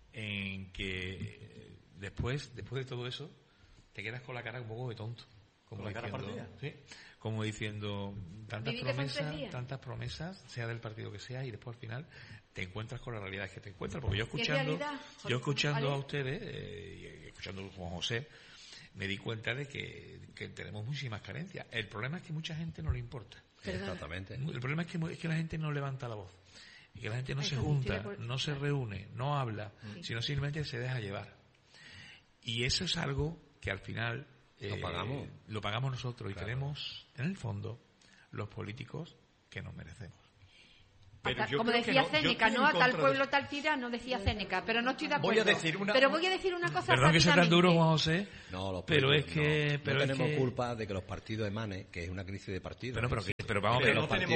en que después de todo eso te quedas con la cara un poco de tonto, como diciendo tantas promesas, sea del partido que sea, y después al final te encuentras con la realidad que te encuentras. Porque yo escuchando a ustedes y escuchando a Juan José, me di cuenta de que tenemos muchísimas carencias. El problema es que mucha gente no le importa. Exactamente. El problema es que la gente no levanta la voz, y que la gente no se junta, no se reúne, no habla, sino simplemente se deja llevar. Y eso es algo que al final lo pagamos nosotros, y tenemos en el fondo los políticos que nos merecemos. Como decía Séneca, ¿no? A tal pueblo, tal tirano, decía Séneca, pero no estoy de acuerdo. Voy a decir una cosa. Perdón que sea tan duro, Juan José. No, pero es que no tenemos culpa de que los partidos emanen, que es una crisis de partidos. Pero vamos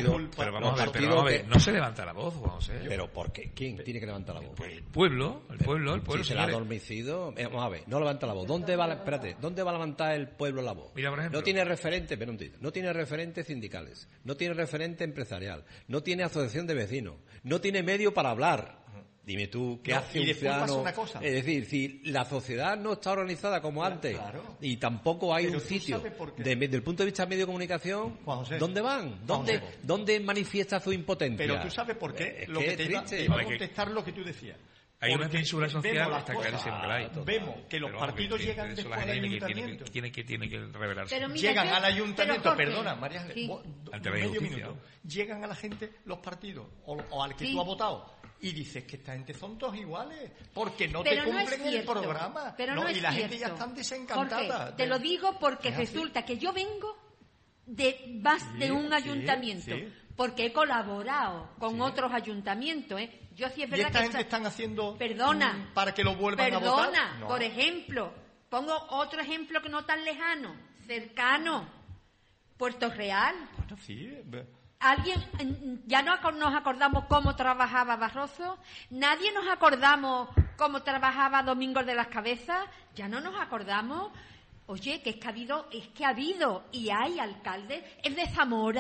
a ver, no se levanta la voz, Juan José. Pero ¿por qué? ¿Quién tiene que levantar la voz? Pues el pueblo. Si se la ha adormecido, vamos a ver, no levanta la voz. ¿Dónde va a levantar el pueblo la voz? Mira, por ejemplo, no tiene referentes, no tiene referentes sindicales, no tiene referente empresarial, no tiene asociación de vecinos, no tiene medio para hablar. Dime tú, ¿qué hace un ciudadano? Es decir, si la sociedad no está organizada como antes, y tampoco hay un sitio, desde el punto de vista de medio de comunicación, ¿dónde van? ¿Dónde manifiesta su impotencia? Pero tú sabes por qué. Lo que te iba a contestar lo que tú decías. Hay una censura social hasta clarísima que la hay. Vemos que los partidos llegan después al ayuntamiento. Tiene que revelarse. Llegan al ayuntamiento, perdona, María medio minuto. Llegan a la gente los partidos, o al que tú has votado, y dices que esta gente son todos iguales, porque no te cumplen el programa. Y la gente ya está desencantada. Jorge, te lo digo porque resulta que yo vengo de más de un ayuntamiento. Porque he colaborado con otros ayuntamientos, Yo sí es verdad que gente están haciendo perdona, para que lo vuelvan a votar. Por ejemplo, pongo otro ejemplo que no tan lejano, cercano, Puerto Real. Bueno, sí. ¿Alguien ya no nos acordamos cómo trabajaba Barroso? ¿Nadie nos acordamos cómo trabajaba Domingo de las Cabezas? ¿Ya no nos acordamos? Oye, que ha habido y hay alcaldes. El de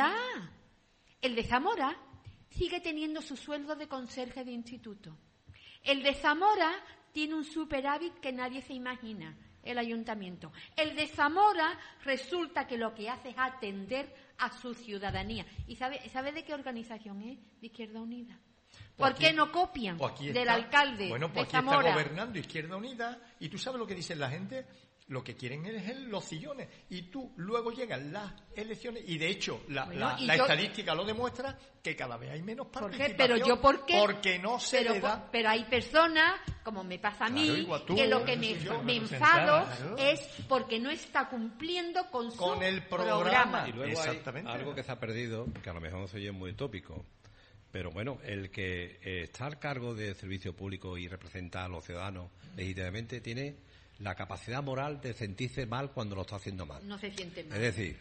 Zamora sigue teniendo su sueldo de conserje de instituto. El de Zamora tiene un superávit que nadie se imagina, el ayuntamiento. El de Zamora resulta que lo que hace es atender a su ciudadanía. ¿Y sabe de qué organización es? De Izquierda Unida. ¿Por qué no copian del alcalde de Zamora? Bueno, pues aquí está gobernando Izquierda Unida, y tú sabes lo que dice la gente. Lo que quieren es los sillones, y tú luego llegan las elecciones, y de hecho la estadística lo demuestra, que cada vez hay menos participación. ¿Por qué? Porque no se le da. Pero hay personas, como me pasa a mí, que lo que me enfado es porque no está cumpliendo con el programa. Y luego hay algo que se ha perdido, que a lo mejor se oye muy tópico, pero bueno, el que está al cargo del servicio público y representa a los ciudadanos legítimamente tiene la capacidad moral de sentirse mal cuando lo está haciendo mal. No se siente mal. Es decir,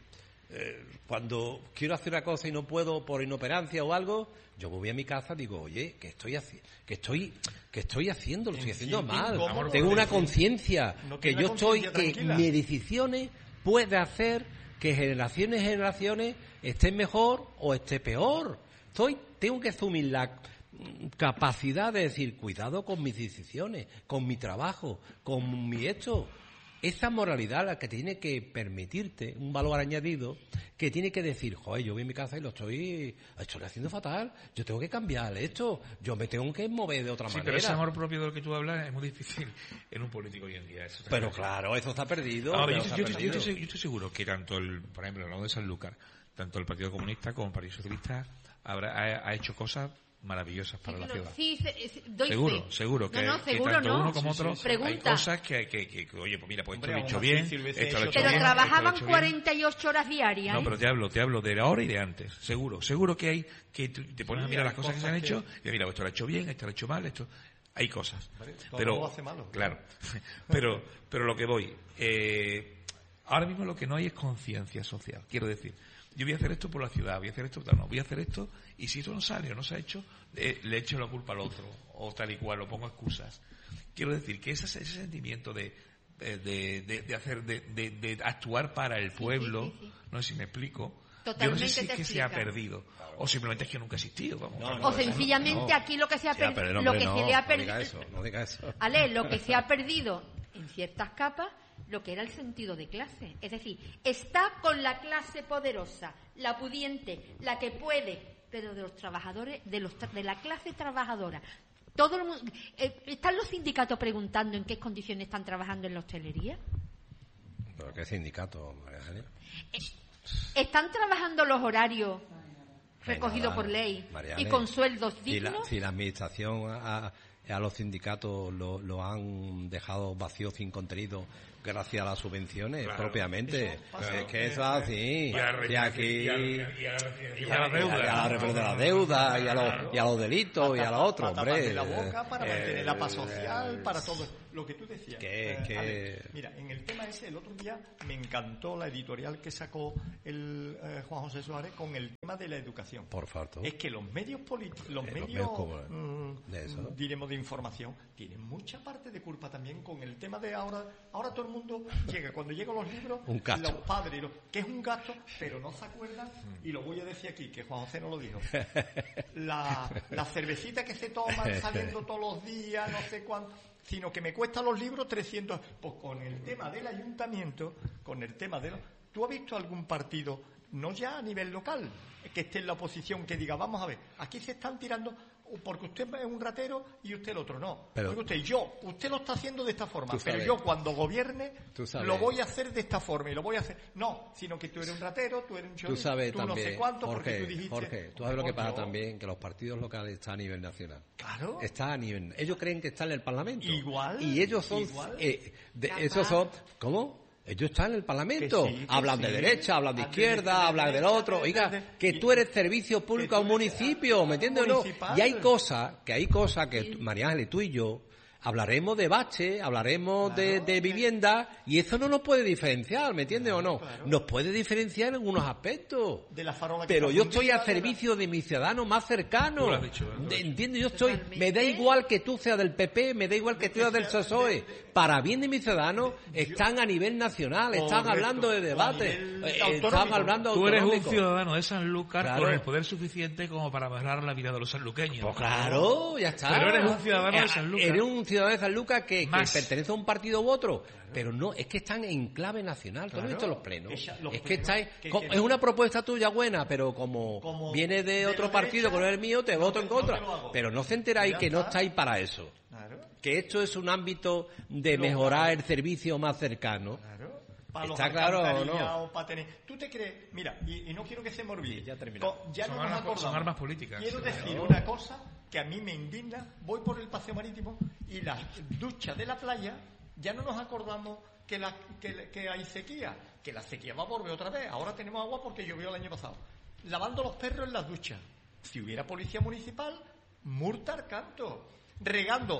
cuando quiero hacer una cosa y no puedo por inoperancia o algo, yo voy a mi casa y digo, oye, ¿qué estoy haciendo? Lo estoy haciendo mal. Tengo una conciencia que yo estoy, que mis decisiones puede hacer que generaciones estén mejor o esté peor. Tengo que asumir la capacidad de decir, cuidado con mis decisiones, con mi trabajo, con mi hecho. Esa moralidad la que tiene que permitirte un valor añadido, que tiene que decir, joder, yo voy a mi casa y lo estoy haciendo fatal, yo tengo que cambiar esto, yo me tengo que mover de otra manera. Pero ese amor propio del que tú hablas es muy difícil en un político hoy en día. Pero claro, eso está perdido. Yo estoy seguro que tanto por ejemplo, hablando de Sanlúcar, tanto el Partido Comunista como el Partido Socialista ha hecho cosas maravillosas para la ciudad. Sí, seguro que tanto uno como otro hay cosas que oye, pues mira, pues esto lo he hecho bien, esto lo he hecho bien. Pero trabajaban 48 horas diarias. No, pero te hablo de ahora y de antes. Seguro que hay, que te pones a mirar las cosas que se han hecho y mira, esto lo he hecho bien, esto lo he hecho mal, esto... Hay cosas. Pero lo hace malo. Claro. pero lo que voy, ahora mismo lo que no hay es conciencia social. Quiero decir, yo voy a hacer esto por la ciudad, voy a hacer esto, voy a hacer esto, y si esto no sale o no se ha hecho, le echo la culpa al otro, o tal y cual, o pongo excusas. Quiero decir que ese sentimiento de actuar para el pueblo, no sé si me explico, totalmente. Yo no sé si es que se ha perdido, o simplemente es que nunca ha existido. O sencillamente aquí lo que se ha perdido, lo que se le ha perdido, no diga eso. Ale, lo que se ha perdido en ciertas capas lo que era el sentido de clase. Es decir, está con la clase poderosa, la pudiente, la que puede, pero de los trabajadores, de la clase trabajadora. Todo el mundo, ¿están los sindicatos preguntando en qué condiciones están trabajando en la hostelería? ¿Pero qué sindicato, María Ángeles? ¿Están trabajando los horarios recogidos por ley y con sueldos dignos? Si la administración a los sindicatos lo han dejado vacío sin contenido gracias a las subvenciones, propiamente. Es que eso es así. Y aquí... Y a la represión de la deuda, y a los delitos, y a los otros, hombre. La boca para mantener la paz social, para todo lo que tú decías. Mira, en el tema ese, el otro día me encantó la editorial que sacó el Juan José Suárez con el tema de la educación. Por falta. Es que los medios diremos de información, tienen mucha parte de culpa también con el tema de ahora todo el mundo llega, cuando llegan los libros, los padres, que es un gasto, pero no se acuerdan, y lo voy a decir aquí, que Juan José no lo dijo, la cervecita que se toma saliendo todos los días, no sé cuánto, sino que me cuestan los libros 300. Pues con el tema del ayuntamiento, ¿tú has visto algún partido, no ya a nivel local, que esté en la oposición, que diga, vamos a ver, aquí se están tirando porque usted es un ratero y usted el otro no? Pero, usted lo está haciendo de esta forma, pero yo cuando gobierne lo voy a hacer de esta forma y lo voy a hacer. No, sino que tú eres un ratero, tú eres un chorro, tú también, no sé cuánto, Jorge, porque tú dijiste... Jorge, tú sabes lo que pasa también, que los partidos locales están a nivel nacional. Claro. Está a nivel... Ellos creen que están en el Parlamento. Igual. Y ellos son... esos son... ¿Cómo? Ellos están en el Parlamento, hablan de derecha, hablan de izquierda, hablan del otro. Oiga, que tú eres servicio público a un municipio, ¿me entiendes o no? Y hay cosas que María Ángeles, tú y yo hablaremos de bache, hablaremos de vivienda, y eso no nos puede diferenciar, ¿me entiendes o no? Nos puede diferenciar en algunos aspectos. Pero yo estoy al servicio de mi ciudadano más cercano. ¿Entiendes? Me da igual que tú seas del PP, me da igual que tú seas del PSOE. Para bien de mis ciudadanos, están a nivel nacional, están hablando de debate, están hablando autonómico. Tú eres un ciudadano de Sanlúcar con el poder suficiente como para mejorar la vida de los sanluqueños. Pues claro, ya está. Pero eres un ciudadano de Sanlúcar. Eres un ciudadano de Sanlúcar que pertenece a un partido u otro, pero no, es que están en clave nacional. ¿Tú has visto los plenos? Es que estáis... Es una propuesta tuya buena, pero como viene de otro partido que no es el mío, te voto en contra. Pero no se enteráis que no estáis para eso. Que esto es un ámbito de mejorar el servicio más cercano. ¿Está claro o no? ¿Tú te crees? Mira, y no quiero que se me olvide. Ya terminamos. Son armas políticas. Quiero decir una cosa que a mí me indigna. Voy por el paseo marítimo y las duchas de la playa, ya no nos acordamos que hay sequía. Que la sequía va a volver otra vez. Ahora tenemos agua porque llovió el año pasado. Lavando los perros en las duchas. Si hubiera policía municipal, multa al canto. Regando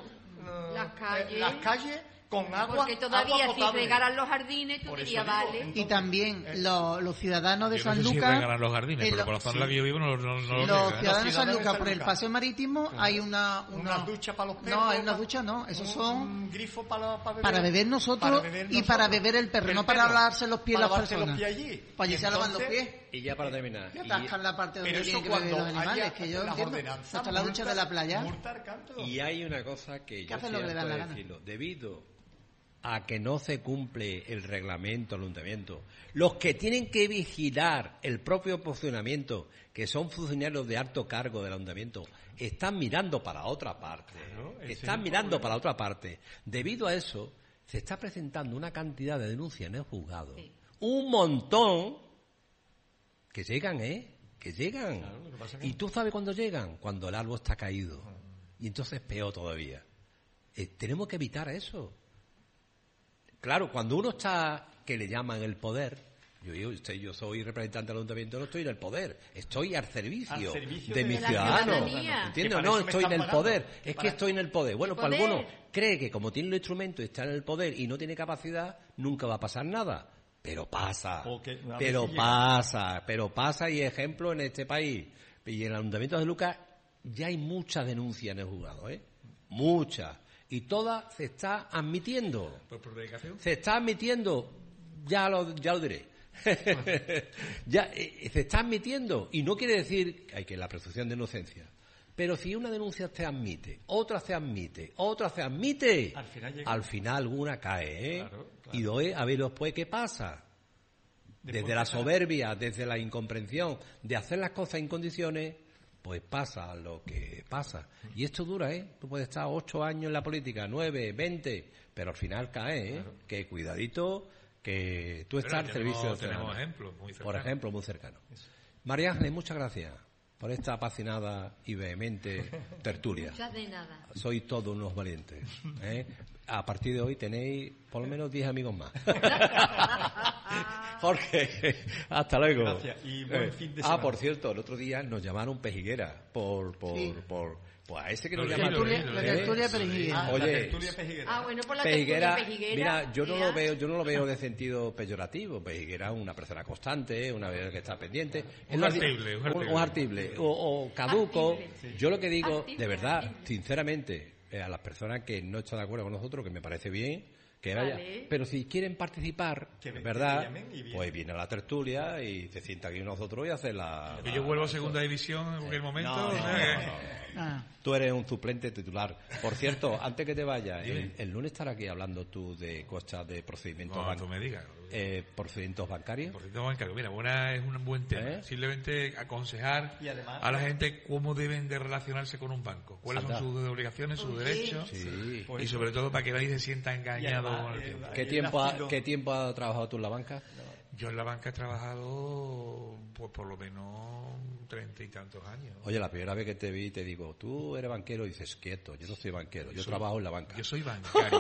las calles con agua. Porque todavía agua si regaran los jardines, tú dirías, vale. Y también los ciudadanos de Sanlúcar. No sé si regaran los jardines, pero por la zona en la que yo vivo no los ciudadanos de Sanlúcar, por el paseo marítimo, hay una ducha para los perros. No, hay una ducha, no. Esos son un grifo para beber nosotros y para beber el perro, no para lavarse los pies las personas. Los pies allí. Pues allí se lavan los pies. Y ya para terminar. Y atascan la parte donde tienen que beber los animales, que yo entiendo. Hasta la ducha de la playa. Y hay una cosa que yo siento decirlo. Debido a que no se cumple el reglamento del ayuntamiento, los que tienen que vigilar el propio funcionamiento, que son funcionarios de alto cargo del ayuntamiento, están mirando para otra parte. Debido a eso, se está presentando una cantidad de denuncias en el juzgado. Sí. Un montón que llegan, que llegan. Claro, ¿y tú sabes cuándo llegan? Cuando el árbol está caído. Y entonces peor todavía. Tenemos que evitar eso. Claro, cuando uno está, que le llaman el poder, yo soy representante del ayuntamiento, no estoy en el poder, estoy al servicio de mis ciudadanos. ¿Entiendes? No estoy en el poder, es que estoy en el poder. Bueno, pues alguno cree que como tiene los instrumentos y está en el poder y no tiene capacidad, nunca va a pasar nada. Pero pasa, y ejemplo en este país. Y en el ayuntamiento de Lucas ya hay muchas denuncias en el juzgado, muchas. Y todas se está admitiendo. ¿Por predicación? Se está admitiendo, ya lo diré. Se está admitiendo. Y no quiere decir que hay que la presunción de inocencia. Pero si una denuncia se admite, otra se admite, otra se admite, al final alguna cae, ¿eh? Claro. Y a ver después qué pasa. Desde la soberbia, desde la incomprensión de hacer las cosas en condiciones, pues pasa lo que pasa. Y esto dura, ¿eh? Tú puedes estar 8 años en la política, 9, 20, pero al final cae, ¿eh? Claro. Que cuidadito, que tú estás al servicio del ciudadano. Tenemos ejemplos muy cercanos. Por ejemplo, muy cercanos. María Ángeles, muchas gracias por esta apasionada y vehemente tertulia. Muchas de nada. Sois todos unos valientes, ¿eh? A partir de hoy tenéis por lo menos 10 amigos más. Jorge, hasta luego. Gracias. Y buen fin de semana. Por cierto, el otro día nos llamaron Pejiguera por pues a ese que nos llama la tertulia Pejiguera. Oye, bueno, por la Pejiguera, Pejiguera. Mira, yo no lo veo de sentido peyorativo. Pejiguera es una persona constante, una vez que está pendiente, un artible o caduco. Artible. Yo lo que digo, de verdad, sinceramente, a las personas que no están de acuerdo con nosotros, que me parece bien que vaya, pero si quieren participar, ¿verdad? Pues viene a la tertulia y se sienta aquí nosotros y hace la... Que yo vuelvo a segunda división en cualquier momento. Tú eres un suplente titular. Por cierto, antes que te vayas, el lunes estarás aquí hablando tú de cosas de procedimientos tú me digas. ¿Procedimientos bancarios? Procedimientos bancarios. Mira, es un buen tema. Simplemente aconsejar a la gente cómo deben de relacionarse con un banco. Cuáles son sus obligaciones, sus derechos. Sí. Y sobre todo para que nadie se sienta engañado. ¿Qué tiempo has trabajado tú en la banca? Yo en la banca he trabajado pues por lo menos 30 y tantos años. Oye, la primera vez que te vi te digo, tú eres banquero, y dices, quieto, yo no soy banquero, yo trabajo en la banca. Yo soy bancario.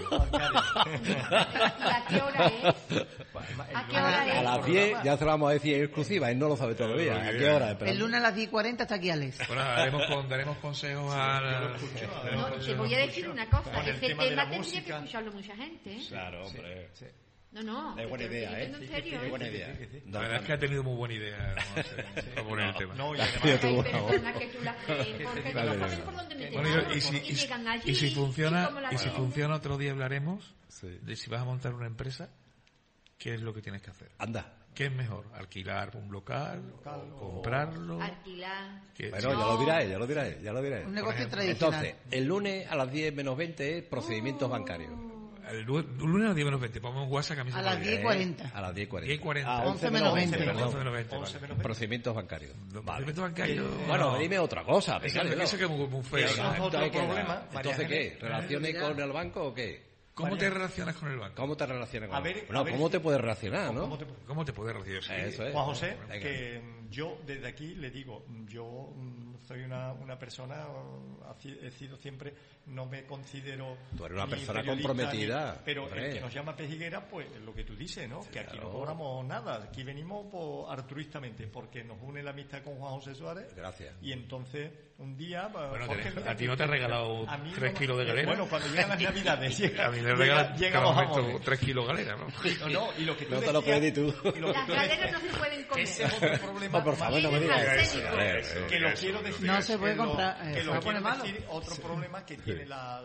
¿Y a qué hora es? ¿A qué hora es? A las 10, ya se lo vamos a decir en exclusiva, él no lo sabe todavía. ¿A qué hora es? El lunes a las 10:40 está aquí Alex. Bueno, daremos consejos a... Te voy a decir una cosa, ese tema tendría que escucharlo mucha gente, ¿eh? Claro, hombre. Sí. No. Es buena idea, ¿eh? Es buena idea. La verdad es que ha tenido muy buena idea para poner el tema. Y además que tú las crees, porque no sabes por dónde metemos. Y si funciona, otro día hablaremos de si vas a montar una empresa, ¿qué es lo que tienes que hacer? Anda. ¿Qué es mejor? ¿Alquilar un local? ¿Comprarlo? Alquilar. Bueno, ya lo dirá él. Un negocio tradicional. Entonces, el lunes a las 10 menos 20 procedimientos bancarios. El lunes a las 10 menos 20, ponemos WhatsApp a las 10:40. A las 10:40. A 11 menos 20. Procedimientos bancarios. Procedimientos bancarios. Bueno, dime otra cosa. Eso que es muy feo. Entonces, ¿qué? ¿Relaciones con el banco o qué? ¿Cómo te relacionas con el banco? ¿Cómo te relacionas con el banco? Bueno, ¿cómo te puedes relacionar, no? ¿Cómo te puedes relacionar? Eso es. Juan José, que yo desde aquí le digo, yo soy una persona, he sido siempre, no me considero... Tú eres una persona comprometida. Pero el que nos llama Pejiguera, pues es lo que tú dices, ¿no? Sí, que aquí no cobramos nada, aquí venimos altruistamente, porque nos une la amistad con Juan José Suárez. Gracias. Y entonces, un día... Bueno, a ti no te ha regalado 3 kilos de galera. Bueno, cuando llegan las Navidades, a mí le regalan cada momento 3 kilos de galera, ¿no? No, y lo que tú no te lo puedes ni tú. Las galeras no se pueden comer. Ese es otro problema. Por favor, no me digas eso. Que lo quiero decir. No se puede comprar. Que lo quiero decir, otro problema que tiene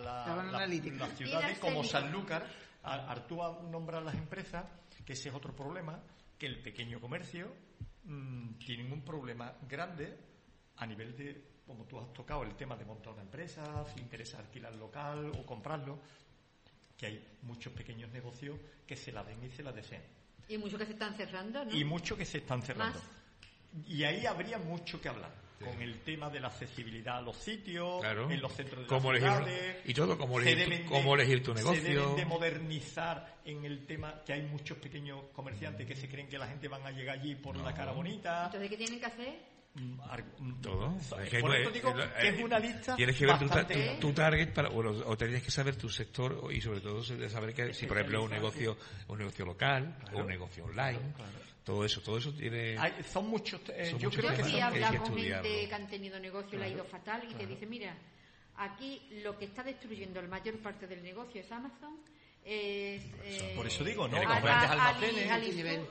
las ciudades como Sanlúcar. Artúa nombra las empresas, que ese es otro problema, que el pequeño comercio tiene un problema grande a nivel de, como tú has tocado, el tema de montar una empresa, si interesa alquilar local o comprarlo, que hay muchos pequeños negocios que se la den y se la deseen. Y muchos que se están cerrando, ¿no? Y muchos que se están cerrando. Más. Y ahí habría mucho que hablar. Con el tema de la accesibilidad a los sitios, en los centros de cómo las ciudades. Y todo, cómo elegir tu negocio. Se deben de modernizar en el tema que hay muchos pequeños comerciantes que se creen que la gente van a llegar allí por la cara bonita. Entonces, ¿qué tienen que hacer? Todo. Por eso digo que es una lista. Tienes que ver tu target o tienes que saber tu sector y sobre todo saber que si por ejemplo es un negocio local o un negocio online. Todo eso tiene... son muchos... yo creo que sí he hablado con gente que han tenido negocio y le ha ido fatal y te dice, mira, aquí lo que está destruyendo la mayor parte del negocio es Amazon. Por eso digo, ¿no? Los grandes almacenes.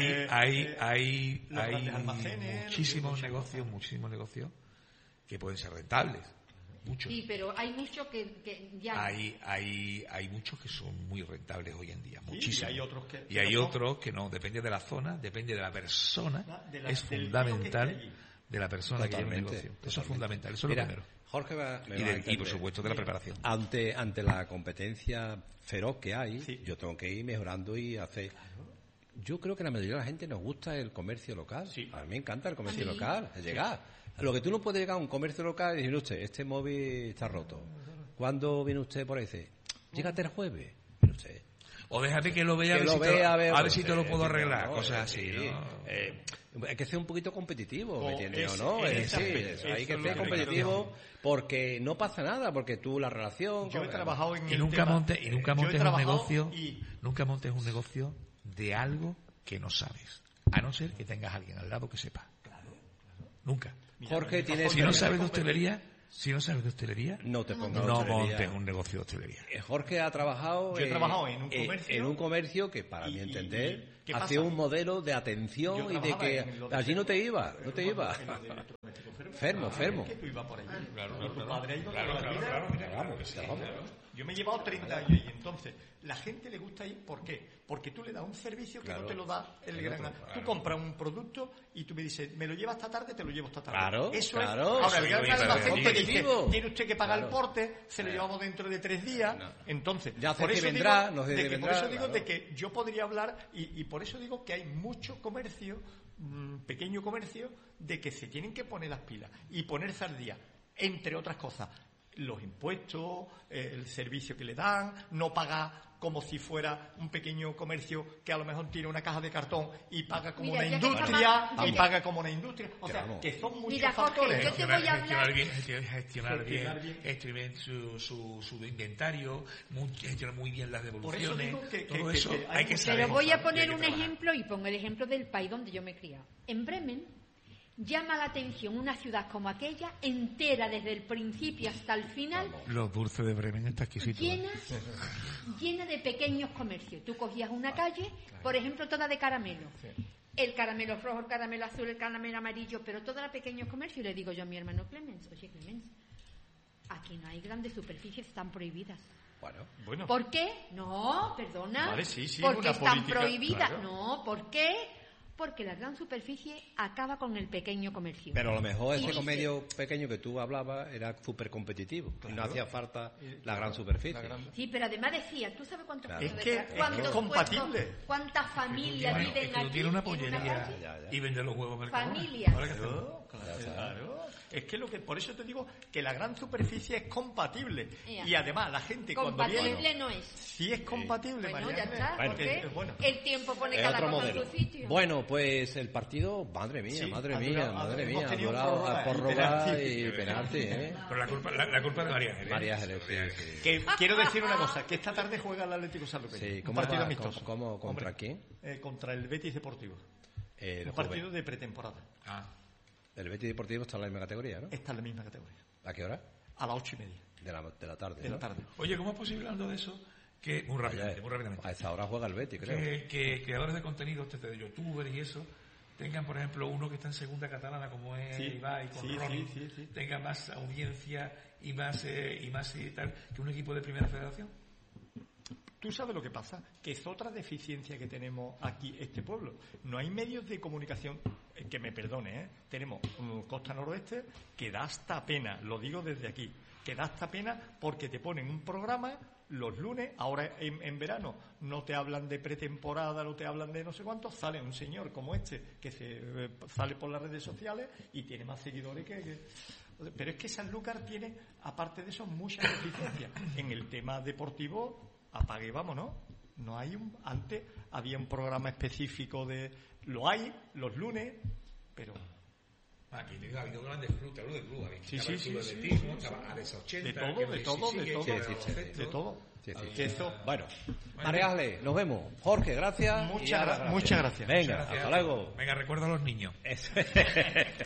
Hay muchísimos negocios que pueden ser rentables. Muchos. Sí, pero hay muchos que ya... Hay muchos que son muy rentables hoy en día, muchísimos. Y hay otros que no, depende de la zona, depende de la persona. Es fundamental de la persona que lleva el negocio. Eso es fundamental, eso es lo primero. Jorge y por supuesto de la preparación. Ante la competencia feroz que hay, yo tengo que ir mejorando y hacer... Yo creo que la mayoría de la gente nos gusta el comercio local. Sí. A mí me encanta el comercio local, es llegar. Lo que tú no puedes llegar a un comercio local y decir, usted, este móvil está roto. ¿Cuándo viene usted por ahí? Dice, llégate el jueves. Viene usted. O déjate que lo vea, a ver si te lo puedo arreglar, cosas así, ¿no? Hay que ser un poquito competitivo, ¿me entiendes? ¿No? Hay que ser competitivo porque no pasa nada, porque tú la relación... Yo he trabajado en nunca montes un negocio de algo que no sabes, a no ser que tengas a alguien al lado que sepa. Claro. Nunca. Jorge, si no sabes de hostelería, no montes un negocio de hostelería. Jorge ha trabajado, yo he trabajado en un comercio que, para mi entender, hacía un modelo de atención y de que allí no te iba. Fermo. Que tú ibas por allí. Claro. Tu padre ha ido toda la vida. Vamos. Yo me he llevado 30 años y entonces la gente le gusta ir. ¿Por qué? Porque tú le das un servicio que no te lo da el gran... Tú compras un producto y tú me dices, me lo llevas esta tarde, te lo llevo esta tarde. Claro, eso es. Ahora, la gente dice, tiene usted que pagar el porte, se lo llevamos dentro de 3 días. Entonces, ya por eso vendrá, digo, por eso digo de que yo podría hablar y por eso digo que hay mucho comercio, pequeño comercio, de que se tienen que poner las pilas y ponerse al día, entre otras cosas. Los impuestos, el servicio que le dan, no paga como si fuera un pequeño comercio que a lo mejor tiene una caja de cartón y paga como una industria, o sea, que son muchos factores. Yo te voy a hablar... Gestionar bien su inventario, gestionar muy bien las devoluciones, todo eso hay que saber. Pero voy a poner un ejemplo y pongo el ejemplo del país donde yo me he criado. En Bremen llama la atención una ciudad como aquella, entera desde el principio hasta el final. Los dulces de Bremen están exquisitos. Llena de pequeños comercios. Tú cogías una calle, por ejemplo, toda de caramelo. El caramelo rojo, el caramelo azul, el caramelo amarillo, pero toda la pequeños comercios. Y le digo yo a mi hermano Clemens, oye Clemens, aquí no hay grandes superficies, están prohibidas. Bueno. ¿Por qué? No, perdona. Vale, sí, porque están política, prohibidas. Claro. No, ¿por qué? Porque la gran superficie acaba con el pequeño comercio. Pero a lo mejor ese comercio pequeño que tú hablabas era súper competitivo. Claro. Y no hacía falta la gran superficie. Sí, pero además decía, ¿tú sabes cuántos es compatible. ¿Cuántas familias viven aquí? Tú tienes una pollería y vendes los huevos Mercadona. Familias. Claro. Es que por eso te digo que la gran superficie es compatible. Y además la gente cuando viene... Compatible no es. Sí es compatible, Bueno, ya está, porque el tiempo pone cada cosa en su sitio. Bueno, pues el partido, madre mía, ha durado prórroga y penalti, Pero la culpa de María Ángeles. Que quiero decir una cosa, que esta tarde juega el Atlético Sanluqueño. Sí, un partido amistoso. ¿Contra quién? Contra el Betis Deportivo. Un partido de pretemporada. El Betis Deportivo está en la misma categoría, ¿no? Está en la misma categoría. ¿A qué hora? A las 8:30. De la tarde. De la tarde. Oye, ¿cómo es posible, hablando de eso, que muy rápidamente? A esa hora juega el Betis, creo. Que creadores de contenido, de youtubers y eso, tengan, por ejemplo, uno que está en segunda catalana como es Ibai con Ronnie, tenga más audiencia y más y tal que un equipo de primera federación. Tú sabes lo que pasa, que es otra deficiencia que tenemos aquí este pueblo. No hay medios de comunicación, que me perdone, tenemos Costa Noroeste que da hasta pena, lo digo desde aquí, que da hasta pena porque te ponen un programa los lunes, ahora en verano no te hablan de pretemporada, no te hablan de no sé cuánto, sale un señor como este que sale por las redes sociales y tiene más seguidores que... Pero es que Sanlúcar tiene, aparte de eso, muchas deficiencias. En el tema deportivo, apague y vámonos. No hay antes había un programa específico lo hay los lunes, pero aquí ha habido grandes clubes, hablo de club, de todo. Bueno, María Ángeles, nos vemos. Jorge, gracias. Muchas gracias. Venga, hasta luego. Venga, recuerda a los niños.